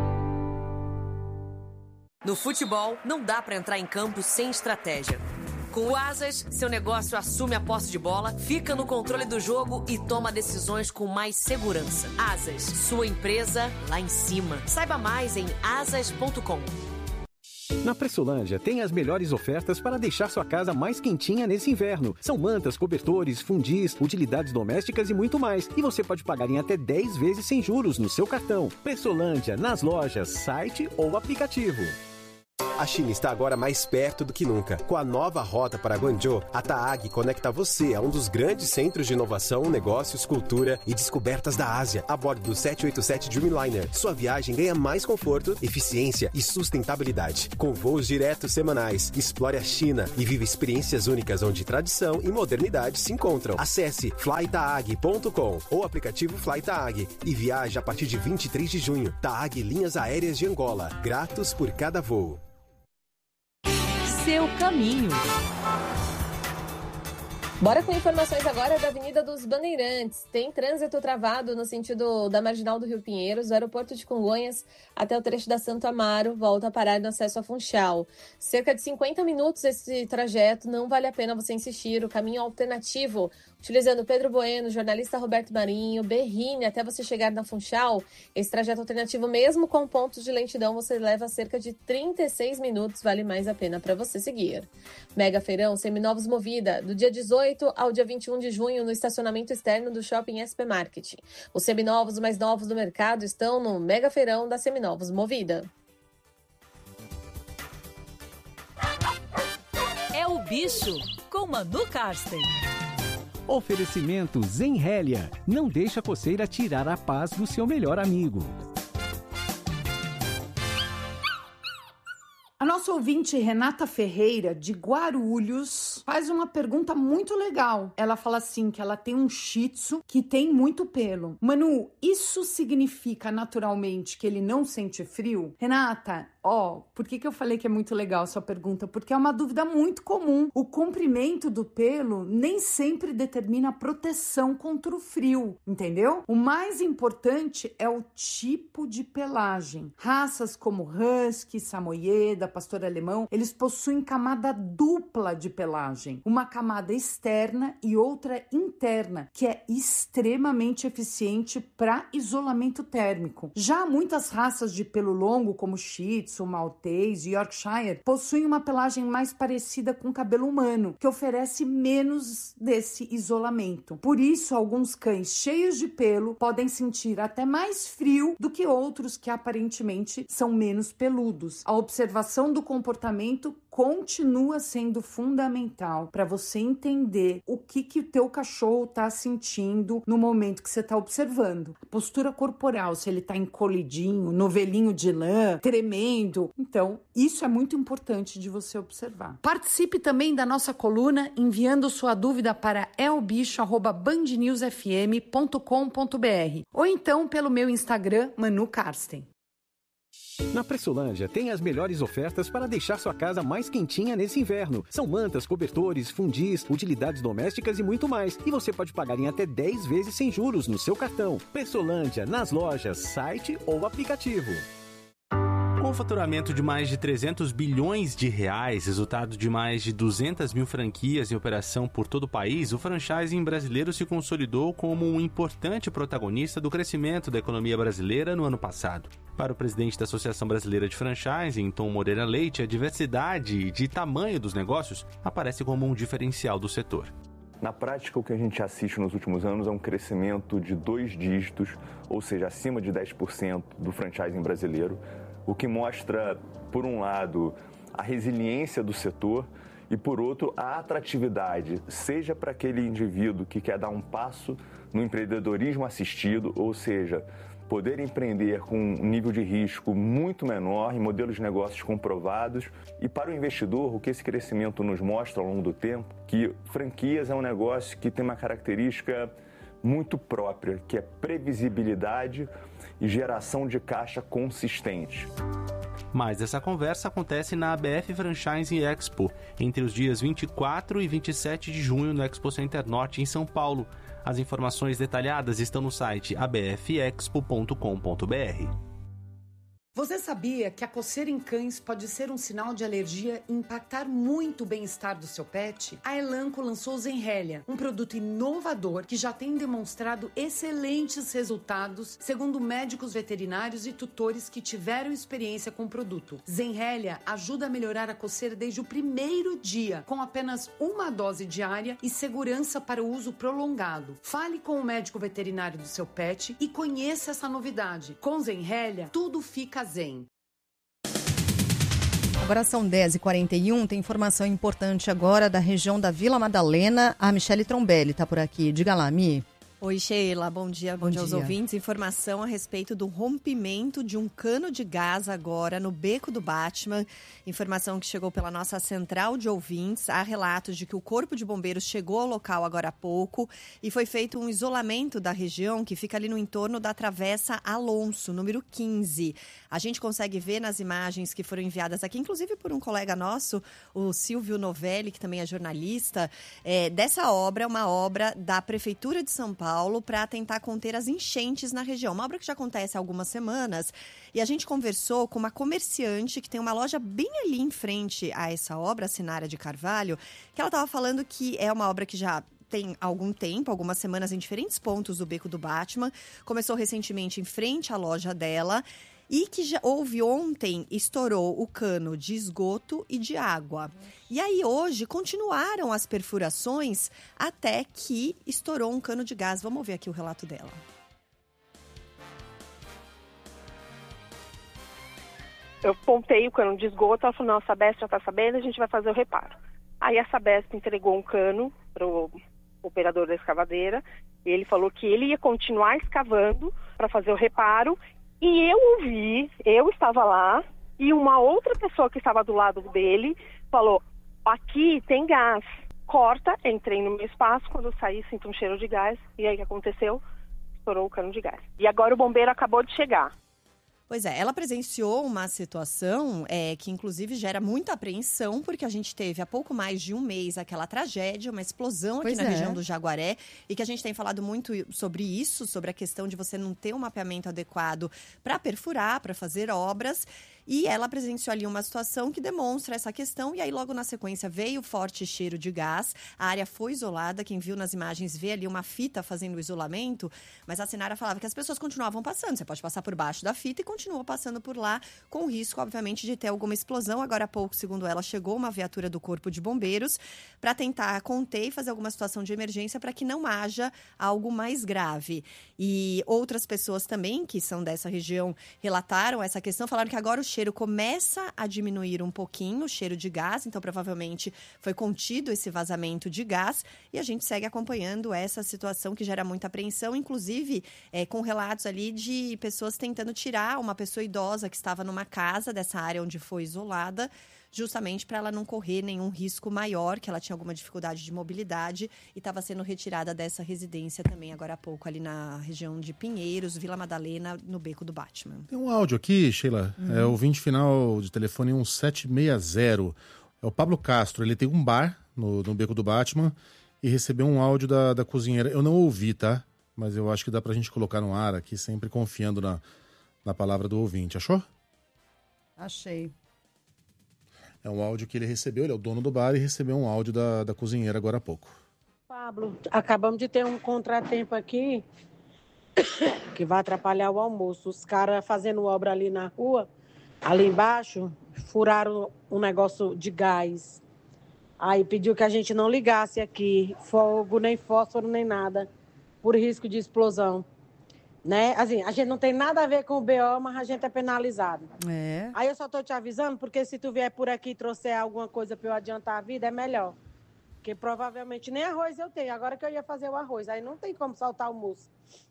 No futebol, não dá pra entrar em campo sem estratégia. Com o Asas, seu negócio assume a posse de bola, fica no controle do jogo e toma decisões com mais segurança. Asas, sua empresa lá em cima. Saiba mais em asas ponto com. Na Pressolândia tem as melhores ofertas para deixar sua casa mais quentinha nesse inverno. São mantas, cobertores, fundis, utilidades domésticas e muito mais. E você pode pagar em até dez vezes sem juros no seu cartão. Pressolândia, nas lojas, site ou aplicativo. A China está agora mais perto do que nunca. Com a nova rota para Guangzhou, a Taag conecta você a um dos grandes centros de inovação, negócios, cultura e descobertas da Ásia, a bordo do sete oito sete Dreamliner. Sua viagem ganha mais conforto, eficiência e sustentabilidade. Com voos diretos semanais, explore a China e viva experiências únicas onde tradição e modernidade se encontram. Acesse fly taag ponto com ou aplicativo FlyTaag e viaje a partir de vinte e três de junho. Taag Linhas Aéreas de Angola. Gratos por cada voo. Seu caminho. Bora com informações agora da Avenida dos Bandeirantes. Tem trânsito travado no sentido da Marginal do Rio Pinheiros, do aeroporto de Congonhas até o trecho da Santo Amaro, volta a parar no acesso a Funchal. Cerca de cinquenta minutos esse trajeto, não vale a pena você insistir. O caminho alternativo, utilizando Pedro Bueno, jornalista Roberto Marinho, Berrini, até você chegar na Funchal, esse trajeto alternativo, mesmo com pontos de lentidão, você leva cerca de trinta e seis minutos, vale mais a pena para você seguir. Mega Feirão Seminovos Movida, do dia dezoito ao dia vinte e um de junho, no estacionamento externo do Shopping S P Marketing. Os seminovos mais novos do mercado estão no Mega Feirão da Seminovos Movida. É o Bicho, com Manu Karsten. Oferecimento Zenrélia. Não deixa a coceira tirar a paz do seu melhor amigo. A nossa ouvinte Renata Ferreira, de Guarulhos, faz uma pergunta muito legal. Ela fala assim, que ela tem um shih tzu que tem muito pelo. Manu, isso significa naturalmente que ele não sente frio? Renata, ó, por que que eu falei que é muito legal a sua pergunta? Porque é uma dúvida muito comum. O comprimento do pelo nem sempre determina a proteção contra o frio, entendeu? O mais importante é o tipo de pelagem. Raças como Husky, Samoyeda, pastor alemão, eles possuem camada dupla de pelagem, uma camada externa e outra interna, que é extremamente eficiente para isolamento térmico. Já muitas raças de pelo longo, como Shih Tzu, Maltese e Yorkshire, possuem uma pelagem mais parecida com cabelo humano, que oferece menos desse isolamento. Por isso, alguns cães cheios de pelo podem sentir até mais frio do que outros que aparentemente são menos peludos. A observação do comportamento continua sendo fundamental para você entender o que que o teu cachorro está sentindo no momento que você está observando. A postura corporal, se ele está encolhidinho, novelinho de lã, tremendo. Então, isso é muito importante de você observar. Participe também da nossa coluna enviando sua dúvida para elbicho arroba band news f m ponto com ponto b r ou então pelo meu Instagram, Manu Karsten. Na Pressolândia tem as melhores ofertas para deixar sua casa mais quentinha nesse inverno. São mantas, cobertores, fundis, utilidades domésticas e muito mais. E você pode pagar em até dez vezes sem juros no seu cartão. Pressolândia, nas lojas, site ou aplicativo. Com faturamento de mais de trezentos bilhões de reais, resultado de mais de duzentas mil franquias em operação por todo o país, o franchising brasileiro se consolidou como um importante protagonista do crescimento da economia brasileira no ano passado. Para o presidente da Associação Brasileira de Franchising, Tom Moreira Leite, a diversidade de tamanho dos negócios aparece como um diferencial do setor. Na prática, o que a gente assiste nos últimos anos é um crescimento de dois dígitos, ou seja, acima de dez por cento do franchising brasileiro, o que mostra, por um lado, a resiliência do setor e, por outro, a atratividade, seja para aquele indivíduo que quer dar um passo no empreendedorismo assistido, ou seja, poder empreender com um nível de risco muito menor, em modelos de negócios comprovados, e para o investidor, o que esse crescimento nos mostra ao longo do tempo, que franquias é um negócio que tem uma característica muito própria, que é previsibilidade e geração de caixa consistente. Mais essa conversa acontece na A B F Franchising Expo, entre os dias vinte e quatro e vinte e sete de junho no Expo Center Norte, em São Paulo. As informações detalhadas estão no site a b f expo ponto com ponto b r. Você sabia que a coceira em cães pode ser um sinal de alergia e impactar muito o bem-estar do seu pet? A Elanco lançou o Zenrelia, um produto inovador que já tem demonstrado excelentes resultados, segundo médicos veterinários e tutores que tiveram experiência com o produto. Zenrelia ajuda a melhorar a coceira desde o primeiro dia, com apenas uma dose diária e segurança para o uso prolongado. Fale com o médico veterinário do seu pet e conheça essa novidade. Com Zenrelia, tudo fica zen. Agora são dez e quarenta e um, tem informação importante agora da região da Vila Madalena. A Michele Trombelli está por aqui. Diga lá, Mi. Oi, Sheila. Bom dia, bom, bom dia aos ouvintes. Informação a respeito do rompimento de um cano de gás agora no Beco do Batman. Informação que chegou pela nossa central de ouvintes. Há relatos de que o Corpo de Bombeiros chegou ao local agora há pouco e foi feito um isolamento da região que fica ali no entorno da Travessa Alonso, número quinze. A gente consegue ver nas imagens que foram enviadas aqui, inclusive por um colega nosso, o Silvio Novelli, que também é jornalista, é, dessa obra, uma obra da Prefeitura de São Paulo, Paulo para tentar conter as enchentes na região. Uma obra que já acontece há algumas semanas e a gente conversou com uma comerciante que tem uma loja bem ali em frente a essa obra, a Sinara de Carvalho, que ela estava falando que é uma obra que já tem algum tempo, algumas semanas em diferentes pontos do Beco do Batman. Começou recentemente em frente à loja dela. E que já houve ontem, estourou o cano de esgoto e de água. E aí hoje continuaram as perfurações até que estourou um cano de gás. Vamos ver aqui o relato dela. Eu pontei o cano de esgoto, ela falou, não, a Sabesp já está sabendo, a gente vai fazer o reparo. Aí a Sabesp entregou um cano para o operador da escavadeira, e ele falou que ele ia continuar escavando para fazer o reparo. E eu ouvi, eu estava lá, e uma outra pessoa que estava do lado dele falou, aqui tem gás, corta, entrei no meu espaço, quando eu saí sinto um cheiro de gás, e aí o que aconteceu? Estourou o cano de gás. E agora o bombeiro acabou de chegar. Pois é, ela presenciou uma situação é, que inclusive gera muita apreensão, porque a gente teve há pouco mais de um mês aquela tragédia, uma explosão aqui Pois na é. região do Jaguaré, e que a gente tem falado muito sobre isso, sobre a questão de você não ter um mapeamento adequado para perfurar, para fazer obras. E ela presenciou ali uma situação que demonstra essa questão. E aí, logo na sequência, veio forte cheiro de gás. A área foi isolada. Quem viu nas imagens vê ali uma fita fazendo o isolamento. Mas a Sinara falava que as pessoas continuavam passando. Você pode passar por baixo da fita e continua passando por lá, com o risco, obviamente, de ter alguma explosão. Agora há pouco, segundo ela, chegou uma viatura do Corpo de Bombeiros para tentar conter e fazer alguma situação de emergência para que não haja algo mais grave. E outras pessoas também, que são dessa região, relataram essa questão, falaram que agora o cheiro começa a diminuir um pouquinho, o cheiro de gás, então provavelmente foi contido esse vazamento de gás, e a gente segue acompanhando essa situação que gera muita apreensão, inclusive é, com relatos ali de pessoas tentando tirar uma pessoa idosa que estava numa casa dessa área onde foi isolada, justamente para ela não correr nenhum risco maior, que ela tinha alguma dificuldade de mobilidade e estava sendo retirada dessa residência também agora há pouco, ali na região de Pinheiros, Vila Madalena, no Beco do Batman. Tem um áudio aqui, Sheila, Uhum. é o ouvinte final de telefone um sete seis zero. É o Pablo Castro, ele tem um bar no, no Beco do Batman e recebeu um áudio da, da cozinheira. Eu não ouvi, tá? Mas eu acho que dá pra gente colocar no ar aqui, sempre confiando na, na palavra do ouvinte. Achou? Achei. É um áudio que ele recebeu, ele é o dono do bar e recebeu um áudio da, da cozinheira agora há pouco. Pablo, acabamos de ter um contratempo aqui que vai atrapalhar o almoço. Os caras fazendo obra ali na rua, ali embaixo, furaram um negócio de gás. Aí pediu que a gente não ligasse aqui, fogo, nem fósforo, nem nada, por risco de explosão. Né? Assim, a gente não tem nada a ver com o B O, mas a gente é penalizado. É. Aí eu só tô te avisando, porque se tu vier por aqui e trouxer alguma coisa para eu adiantar a vida, é melhor. Porque provavelmente nem arroz eu tenho. Agora que eu ia fazer o arroz, aí não tem como saltar o almoço.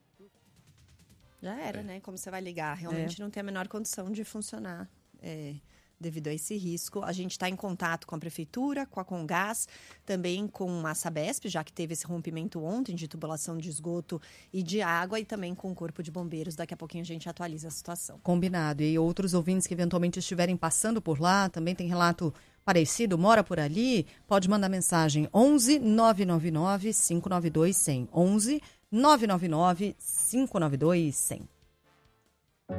Já era, né? Como você vai ligar? Realmente É. não tem a menor condição de funcionar é, devido a esse risco. A gente está em contato com a Prefeitura, com a Comgás, também com a Sabesp, já que teve esse rompimento ontem de tubulação de esgoto e de água, e também com o Corpo de Bombeiros. Daqui a pouquinho a gente atualiza a situação. Combinado. E outros ouvintes que eventualmente estiverem passando por lá, também tem relato parecido, mora por ali, pode mandar mensagem onze nove nove nove cinco nove dois zero zero. onze nove nove nove cinco nove dois zero zero.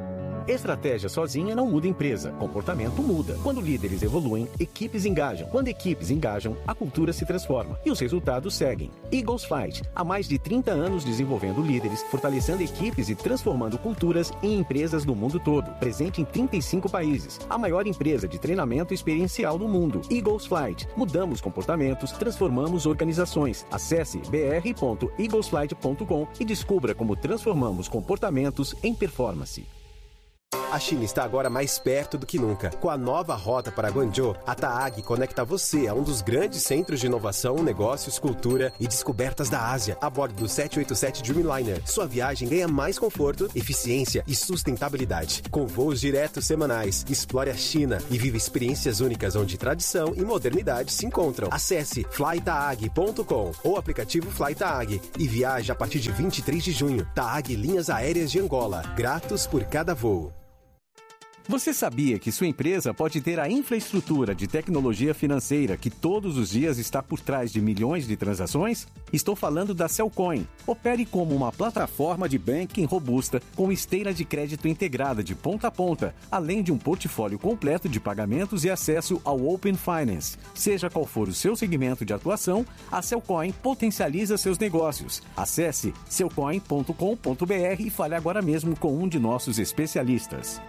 Estratégia sozinha não muda empresa, comportamento muda. Quando líderes evoluem, equipes engajam. Quando equipes engajam, a cultura se transforma e os resultados seguem. Eagles Flight, há mais de trinta anos desenvolvendo líderes, fortalecendo equipes e transformando culturas em empresas do mundo todo. Presente em trinta e cinco países, a maior empresa de treinamento experiencial do mundo. Eagles Flight, mudamos comportamentos, transformamos organizações. Acesse b r ponto eagles flight ponto com e descubra como transformamos comportamentos em performance. A China está agora mais perto do que nunca. Com a nova rota para Guangzhou, a TAAG conecta você a um dos grandes centros de inovação, negócios, cultura e descobertas da Ásia, a bordo do sete oito sete Dreamliner. Sua viagem ganha mais conforto, eficiência e sustentabilidade. Com voos diretos semanais, explore a China e viva experiências únicas onde tradição e modernidade se encontram. Acesse fly taag ponto com ou aplicativo FlyTaag e viaje a partir de vinte e três de junho. TAAG Linhas Aéreas de Angola. Gratos por cada voo. Você sabia que sua empresa pode ter a infraestrutura de tecnologia financeira que todos os dias está por trás de milhões de transações? Estou falando da Cellcoin. Opere como uma plataforma de banking robusta com esteira de crédito integrada de ponta a ponta, além de um portfólio completo de pagamentos e acesso ao Open Finance. Seja qual for o seu segmento de atuação, a Cellcoin potencializa seus negócios. Acesse cellcoin ponto com ponto b r e fale agora mesmo com um de nossos especialistas.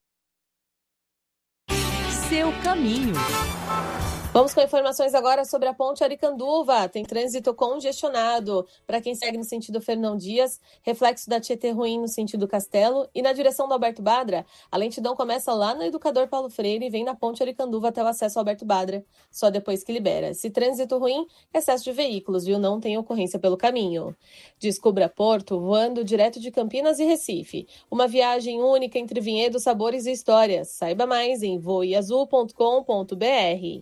Seu caminho. Vamos com informações agora sobre a ponte Aricanduva. Tem trânsito congestionado. Para quem segue no sentido Fernão Dias, reflexo da Tietê ruim no sentido Castelo. E na direção do Alberto Badra, a lentidão começa lá no Educador Paulo Freire e vem na ponte Aricanduva até o acesso ao Alberto Badra, só depois que libera. Se trânsito ruim, excesso de veículos, viu? Não tem ocorrência pelo caminho. Descubra Porto voando direto de Campinas e Recife. Uma viagem única entre vinhedos, sabores e histórias. Saiba mais em voe azul ponto com ponto b r.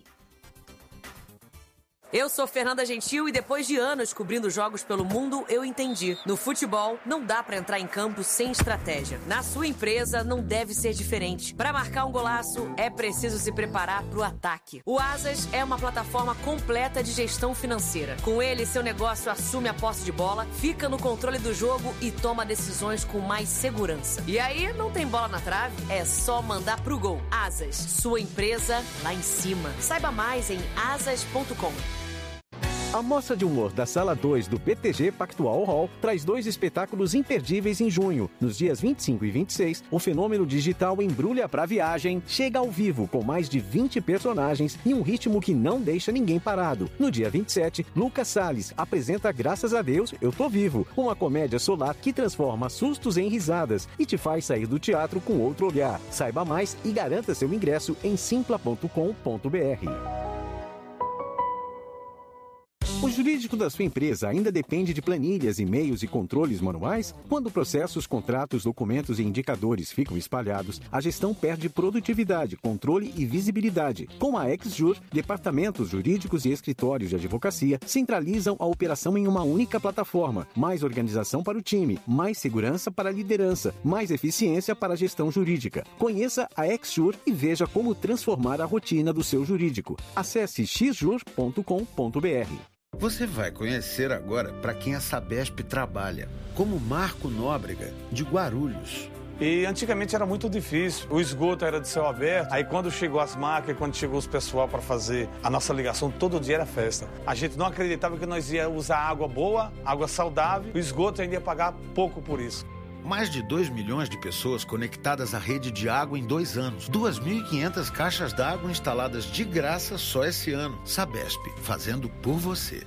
Eu sou Fernanda Gentil e depois de anos cobrindo jogos pelo mundo, eu entendi. No futebol, não dá pra entrar em campo sem estratégia. Na sua empresa, não deve ser diferente. Pra marcar um golaço, é preciso se preparar pro ataque. O Asas é uma plataforma completa de gestão financeira. Com ele, seu negócio assume a posse de bola, fica no controle do jogo e toma decisões com mais segurança. E aí, não tem bola na trave? É só mandar pro gol. Asas, sua empresa lá em cima. Saiba mais em asas ponto com. A Mostra de Humor da Sala dois do P T G Pactual Hall traz dois espetáculos imperdíveis em junho. Nos dias vinte e cinco e vinte e seis, o fenômeno digital Embrulha pra Viagem chega ao vivo com mais de vinte personagens e um ritmo que não deixa ninguém parado. No dia vinte e sete, Lucas Salles apresenta Graças a Deus, Eu Tô Vivo, uma comédia solar que transforma sustos em risadas e te faz sair do teatro com outro olhar. Saiba mais e garanta seu ingresso em simpla ponto com ponto b r. O jurídico da sua empresa ainda depende de planilhas, e-mails e controles manuais? Quando processos, contratos, documentos e indicadores ficam espalhados, a gestão perde produtividade, controle e visibilidade. Com a XJur, departamentos jurídicos e escritórios de advocacia centralizam a operação em uma única plataforma. Mais organização para o time, mais segurança para a liderança, mais eficiência para a gestão jurídica. Conheça a XJur e veja como transformar a rotina do seu jurídico. Acesse x jur ponto com ponto b r. Você vai conhecer agora para quem a Sabesp trabalha, como Marco Nóbrega, de Guarulhos. E antigamente era muito difícil, o esgoto era de céu aberto, aí quando chegou as máquinas, quando chegou os pessoal para fazer a nossa ligação, todo dia era festa. A gente não acreditava que nós ia usar água boa, água saudável, o esgoto ainda ia pagar pouco por isso. Mais de dois milhões de pessoas conectadas à rede de água em dois anos. duas mil e quinhentas caixas d'água instaladas de graça só esse ano. Sabesp, fazendo por você.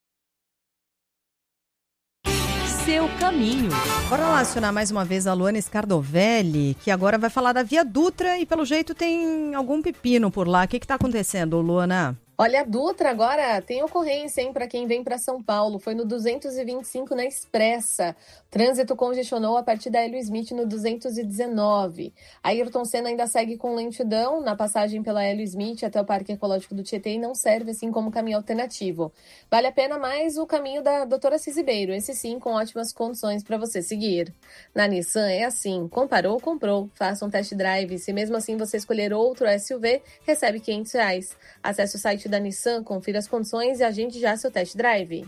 Seu caminho. Bora lá acionar mais uma vez a Luana Scardovelli, que agora vai falar da Via Dutra e pelo jeito tem algum pepino por lá. O que está acontecendo, Luana? Olha, a Dutra agora tem ocorrência, hein, para quem vem para São Paulo. Foi no duzentos e vinte e cinco na Expressa. Trânsito congestionou a partir da Hélio Smith no duzentos e dezenove. A Ayrton Senna ainda segue com lentidão na passagem pela Hélio Smith até o Parque Ecológico do Tietê e não serve assim como caminho alternativo. Vale a pena mais o caminho da doutora Cisibeiro, esse sim com ótimas condições para você seguir. Na Nissan é assim, comparou, comprou. Faça um test drive. Se mesmo assim você escolher outro S U V, recebe quinhentos reais. Acesse o site da Nissan, confira as condições e agende já seu test drive.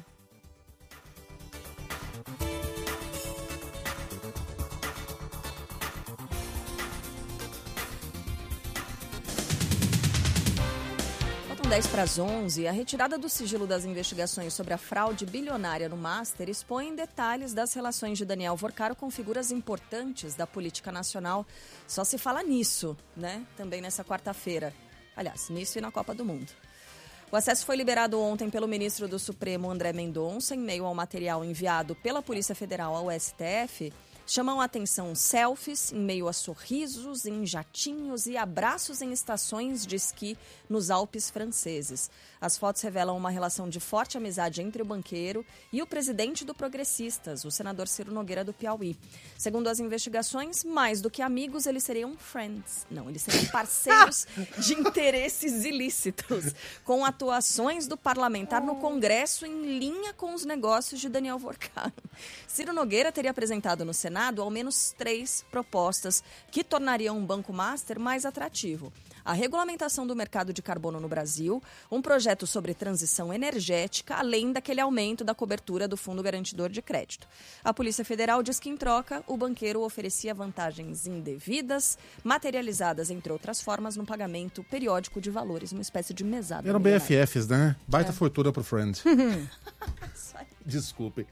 dez para as onze, a retirada do sigilo das investigações sobre a fraude bilionária no Master expõe detalhes das relações de Daniel Vorcaro com figuras importantes da política nacional. Só se fala nisso, né? Também nessa quarta-feira. Aliás, nisso e na Copa do Mundo. O acesso foi liberado ontem pelo ministro do Supremo, André Mendonça, em meio ao material enviado pela Polícia Federal ao S T F. Chamam a atenção selfies em meio a sorrisos, em jatinhos e abraços em estações de esqui nos Alpes franceses. As fotos revelam uma relação de forte amizade entre o banqueiro e o presidente do Progressistas, o senador Ciro Nogueira do Piauí. Segundo as investigações, mais do que amigos, eles seriam friends. Não, eles seriam parceiros de interesses ilícitos, com atuações do parlamentar no Congresso em linha com os negócios de Daniel Vorcaro. Ciro Nogueira teria apresentado no Senado ao menos três propostas que tornariam o Banco Master mais atrativo. A regulamentação do mercado de carbono no Brasil, um projeto sobre transição energética, além daquele aumento da cobertura do Fundo Garantidor de Crédito. A Polícia Federal diz que, em troca, o banqueiro oferecia vantagens indevidas, materializadas, entre outras formas, no pagamento periódico de valores, uma espécie de mesada. Eram B F Fs, né? Baita é. fortuna pro Friend. Desculpe.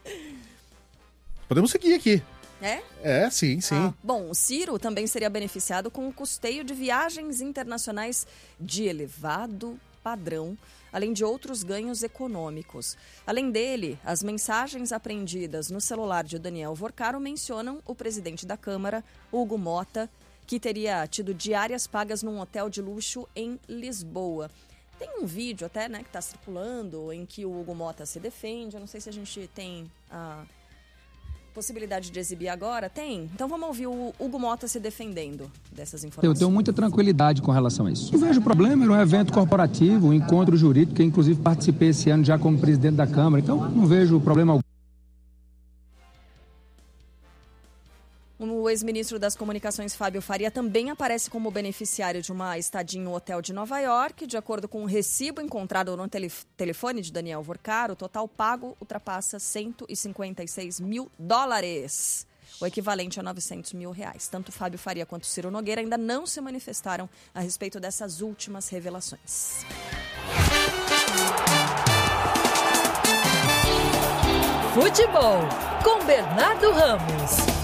Podemos seguir aqui. É? É, sim, sim. Ah, bom, o Ciro também seria beneficiado com o custeio de viagens internacionais de elevado padrão, além de outros ganhos econômicos. Além dele, as mensagens apreendidas no celular de Daniel Vorcaro mencionam o presidente da Câmara, Hugo Mota, que teria tido diárias pagas num hotel de luxo em Lisboa. Tem um vídeo até, né, que está circulando, em que o Hugo Mota se defende. Eu não sei se a gente tem a possibilidade de exibir agora. Tem? Então vamos ouvir o Hugo Mota se defendendo dessas informações. Eu tenho muita tranquilidade com relação a isso. Não vejo problema, era um evento corporativo, um encontro jurídico, que inclusive participei esse ano já como presidente da Câmara. Então não vejo problema algum. O ex-ministro das Comunicações, Fábio Faria, também aparece como beneficiário de uma estadia em um hotel de Nova York. De acordo com um recibo encontrado no tele- telefone de Daniel Vorcaro, o total pago ultrapassa cento e cinquenta e seis mil dólares, o equivalente a novecentos mil reais. Tanto Fábio Faria quanto Ciro Nogueira ainda não se manifestaram a respeito dessas últimas revelações. Futebol, com Bernardo Ramos.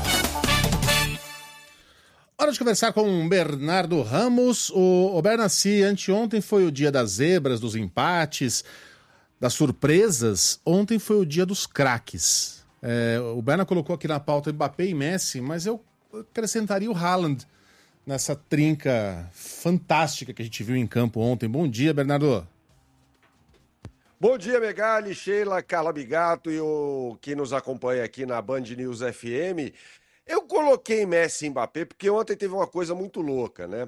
Hora de conversar com o Bernardo Ramos. O, o Bernassi, anteontem foi o dia das zebras, dos empates, das surpresas. Ontem foi o dia dos craques. É, o Berna colocou aqui na pauta Mbappé e Messi, mas eu acrescentaria o Haaland nessa trinca fantástica que a gente viu em campo ontem. Bom dia, Bernardo. Bom dia, Megali, Sheila, Carla Bigato e o que nos acompanha aqui na Band News F M. Eu coloquei Messi e Mbappé porque ontem teve uma coisa muito louca, né?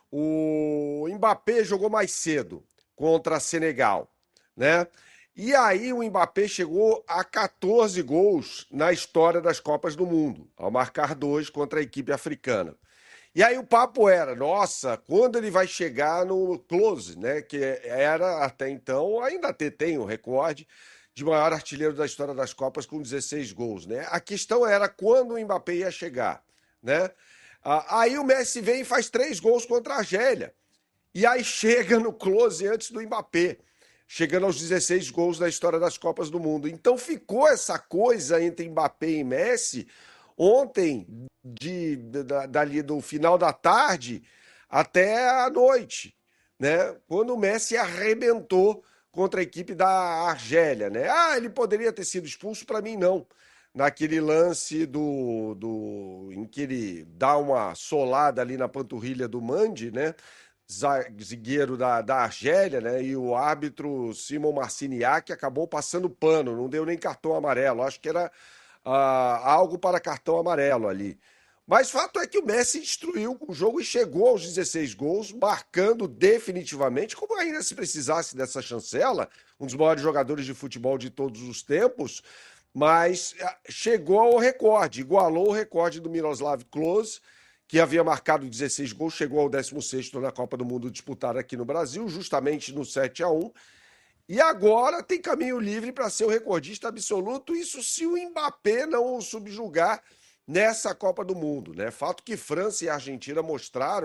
O Mbappé jogou mais cedo contra Senegal, né? E aí o Mbappé chegou a catorze gols na história das Copas do Mundo, ao marcar dois contra a equipe africana. E aí o papo era, nossa, quando ele vai chegar no close, né? Que era até então, ainda tem o recorde de maior artilheiro da história das Copas com dezesseis gols, né? A questão era quando o Mbappé ia chegar, né? Ah, aí o Messi vem e faz três gols contra a Argélia. E aí chega no close antes do Mbappé, chegando aos dezesseis gols da história das Copas do Mundo. Então ficou essa coisa entre Mbappé e Messi ontem, de, da, dali do final da tarde até a noite, né? Quando o Messi arrebentou contra a equipe da Argélia, né? Ah, ele poderia ter sido expulso, para mim não. Naquele lance do, do em que ele dá uma solada ali na panturrilha do Mandi, né? Zagueiro da, da Argélia, né? E o árbitro Simon Marciniak acabou passando pano, não deu nem cartão amarelo. Acho que era ah, algo para cartão amarelo ali. Mas fato é que o Messi destruiu o jogo e chegou aos dezesseis gols, marcando definitivamente, como ainda se precisasse dessa chancela, um dos maiores jogadores de futebol de todos os tempos, mas chegou ao recorde, igualou o recorde do Miroslav Klose, que havia marcado dezesseis gols, chegou ao décimo sexto na Copa do Mundo disputada aqui no Brasil, justamente no sete a um, e agora tem caminho livre para ser o recordista absoluto, isso se o Mbappé não o subjugar nessa Copa do Mundo, né? Fato que França e Argentina mostraram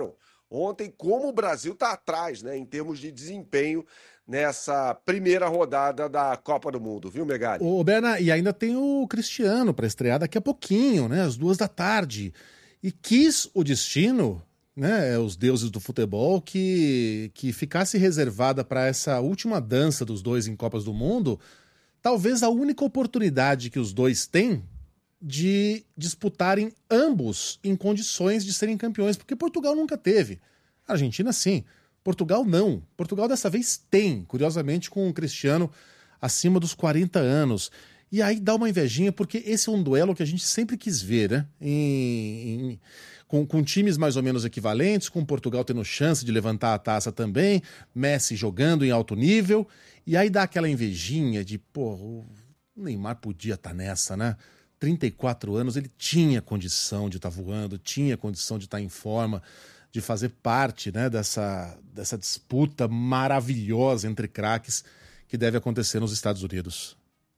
ontem, como o Brasil está atrás, né, em termos de desempenho nessa primeira rodada da Copa do Mundo, viu, Megali? Ô, Berna, e ainda tem o Cristiano para estrear daqui a pouquinho, né, às duas da tarde. E quis o destino, né, os deuses do futebol, que, que ficasse reservada para essa última dança dos dois em Copas do Mundo, talvez a única oportunidade que os dois têm de disputarem ambos em condições de serem campeões, porque Portugal nunca teve. A Argentina, sim. Portugal, não. Portugal, dessa vez, tem, curiosamente, com o Cristiano acima dos quarenta anos. E aí dá uma invejinha, porque esse é um duelo que a gente sempre quis ver, né? Em, em, com, com times mais ou menos equivalentes, com Portugal tendo chance de levantar a taça também, Messi jogando em alto nível, e aí dá aquela invejinha de, pô, o Neymar podia estar nessa, né? trinta e quatro anos, ele tinha condição de estar voando, tinha condição de estar em forma, de fazer parte, né, dessa, dessa disputa maravilhosa entre craques que deve acontecer nos Estados Unidos.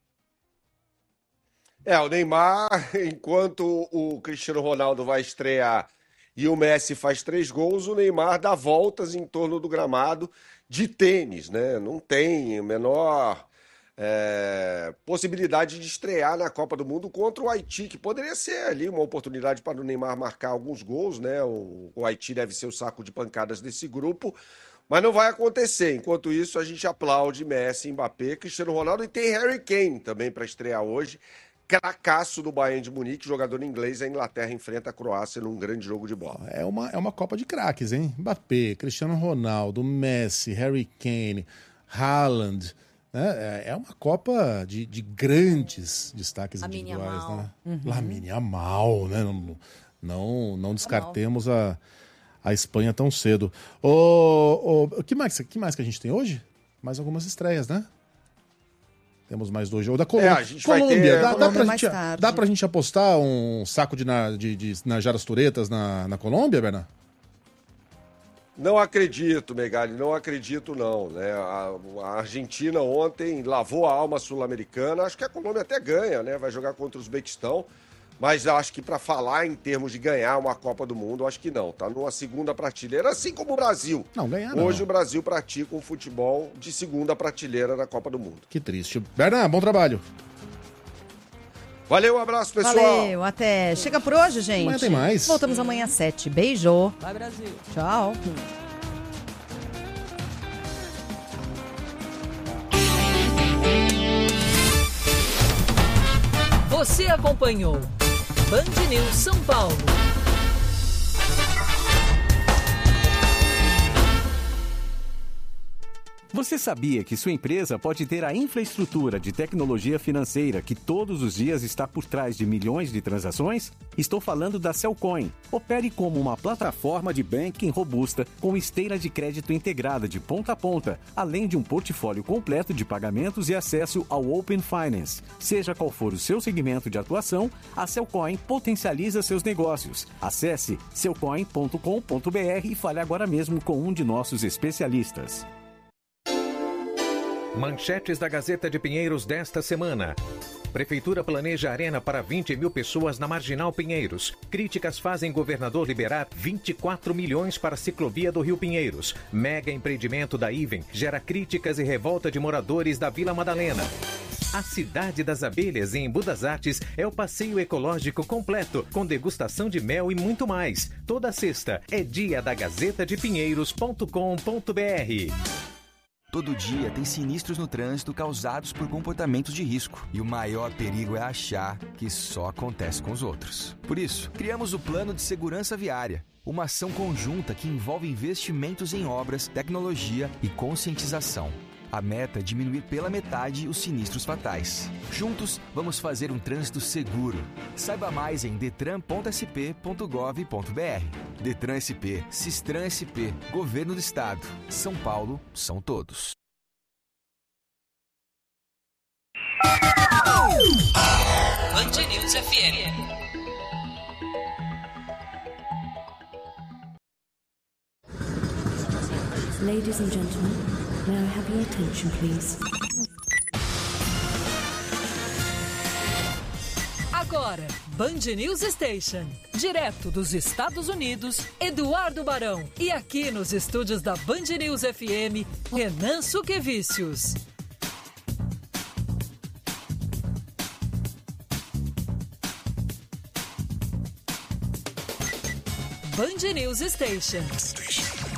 É, o Neymar, enquanto o Cristiano Ronaldo vai estrear e o Messi faz três gols, o Neymar dá voltas em torno do gramado de tênis, né? Não tem a menor é, possibilidade de estrear na Copa do Mundo contra o Haiti, que poderia ser ali uma oportunidade para o Neymar marcar alguns gols, né? O, o Haiti deve ser o saco de pancadas desse grupo, mas não vai acontecer. Enquanto isso, a gente aplaude Messi, Mbappé, Cristiano Ronaldo, e tem Harry Kane também para estrear hoje. Cracaço do Bayern de Munique, jogador inglês. A Inglaterra enfrenta a Croácia num grande jogo de bola. É uma, é uma Copa de craques, hein? Mbappé, Cristiano Ronaldo, Messi, Harry Kane, Haaland. Né? É uma Copa de, de grandes destaques Lamine individuais. Yamal. Né? Uhum. Lamine Yamal, né? Não, não, não descartemos a, a Espanha tão cedo. O, o que, mais, que mais que a gente tem hoje? Mais algumas estreias, né? Temos mais dois jogos. Da Colômbia. É, a gente vai ter... Dá, dá, Colômbia pra mais gente, tarde. dá pra gente apostar um saco de, na, de, de Najaras Turetas na, na Colômbia, Bernardo? Não acredito, Megali, não acredito não, né? A, a Argentina ontem lavou a alma sul-americana, acho que a Colômbia até ganha, né? Vai jogar contra o Uzbequistão, mas acho que para falar em termos de ganhar uma Copa do Mundo, acho que não, tá numa segunda prateleira, assim como o Brasil. Não, ganhar não. Hoje o Brasil pratica um futebol de segunda prateleira na Copa do Mundo. Que triste. Bernardo, bom trabalho. Valeu, um abraço, pessoal. Valeu, até. Chega por hoje, gente. Amanhã tem mais. Voltamos amanhã às sete. Beijo. Vai, Brasil. Tchau. Você acompanhou Band News São Paulo. Você sabia que sua empresa pode ter a infraestrutura de tecnologia financeira que todos os dias está por trás de milhões de transações? Estou falando da Cellcoin. Opere como uma plataforma de banking robusta com esteira de crédito integrada de ponta a ponta, além de um portfólio completo de pagamentos e acesso ao Open Finance. Seja qual for o seu segmento de atuação, a Cellcoin potencializa seus negócios. Acesse cellcoin ponto com ponto br e fale agora mesmo com um de nossos especialistas. Manchetes da Gazeta de Pinheiros desta semana. Prefeitura planeja arena para vinte mil pessoas na Marginal Pinheiros. Críticas fazem governador liberar vinte e quatro milhões para a ciclovia do Rio Pinheiros. Mega empreendimento da Iven gera críticas e revolta de moradores da Vila Madalena. A Cidade das Abelhas, em Budas Artes, é o passeio ecológico completo, com degustação de mel e muito mais. Toda sexta é dia da Gazeta de Pinheiros ponto com ponto br. Todo dia tem sinistros no trânsito causados por comportamentos de risco. E o maior perigo é achar que só acontece com os outros. Por isso, criamos o Plano de Segurança Viária. Uma ação conjunta que envolve investimentos em obras, tecnologia e conscientização. A meta é diminuir pela metade os sinistros fatais. Juntos, vamos fazer um trânsito seguro. Saiba mais em detran ponto s p ponto gov ponto br. Detran S P, Sistran S P, Governo do Estado. São Paulo, são todos. Band News F M. Ladies and gentlemen, may I have your attention, please? Agora. Agora, Band News Station. Direto dos Estados Unidos, Eduardo Barão. E aqui nos estúdios da Band News F M, Renan Suquevicius. Band News Station.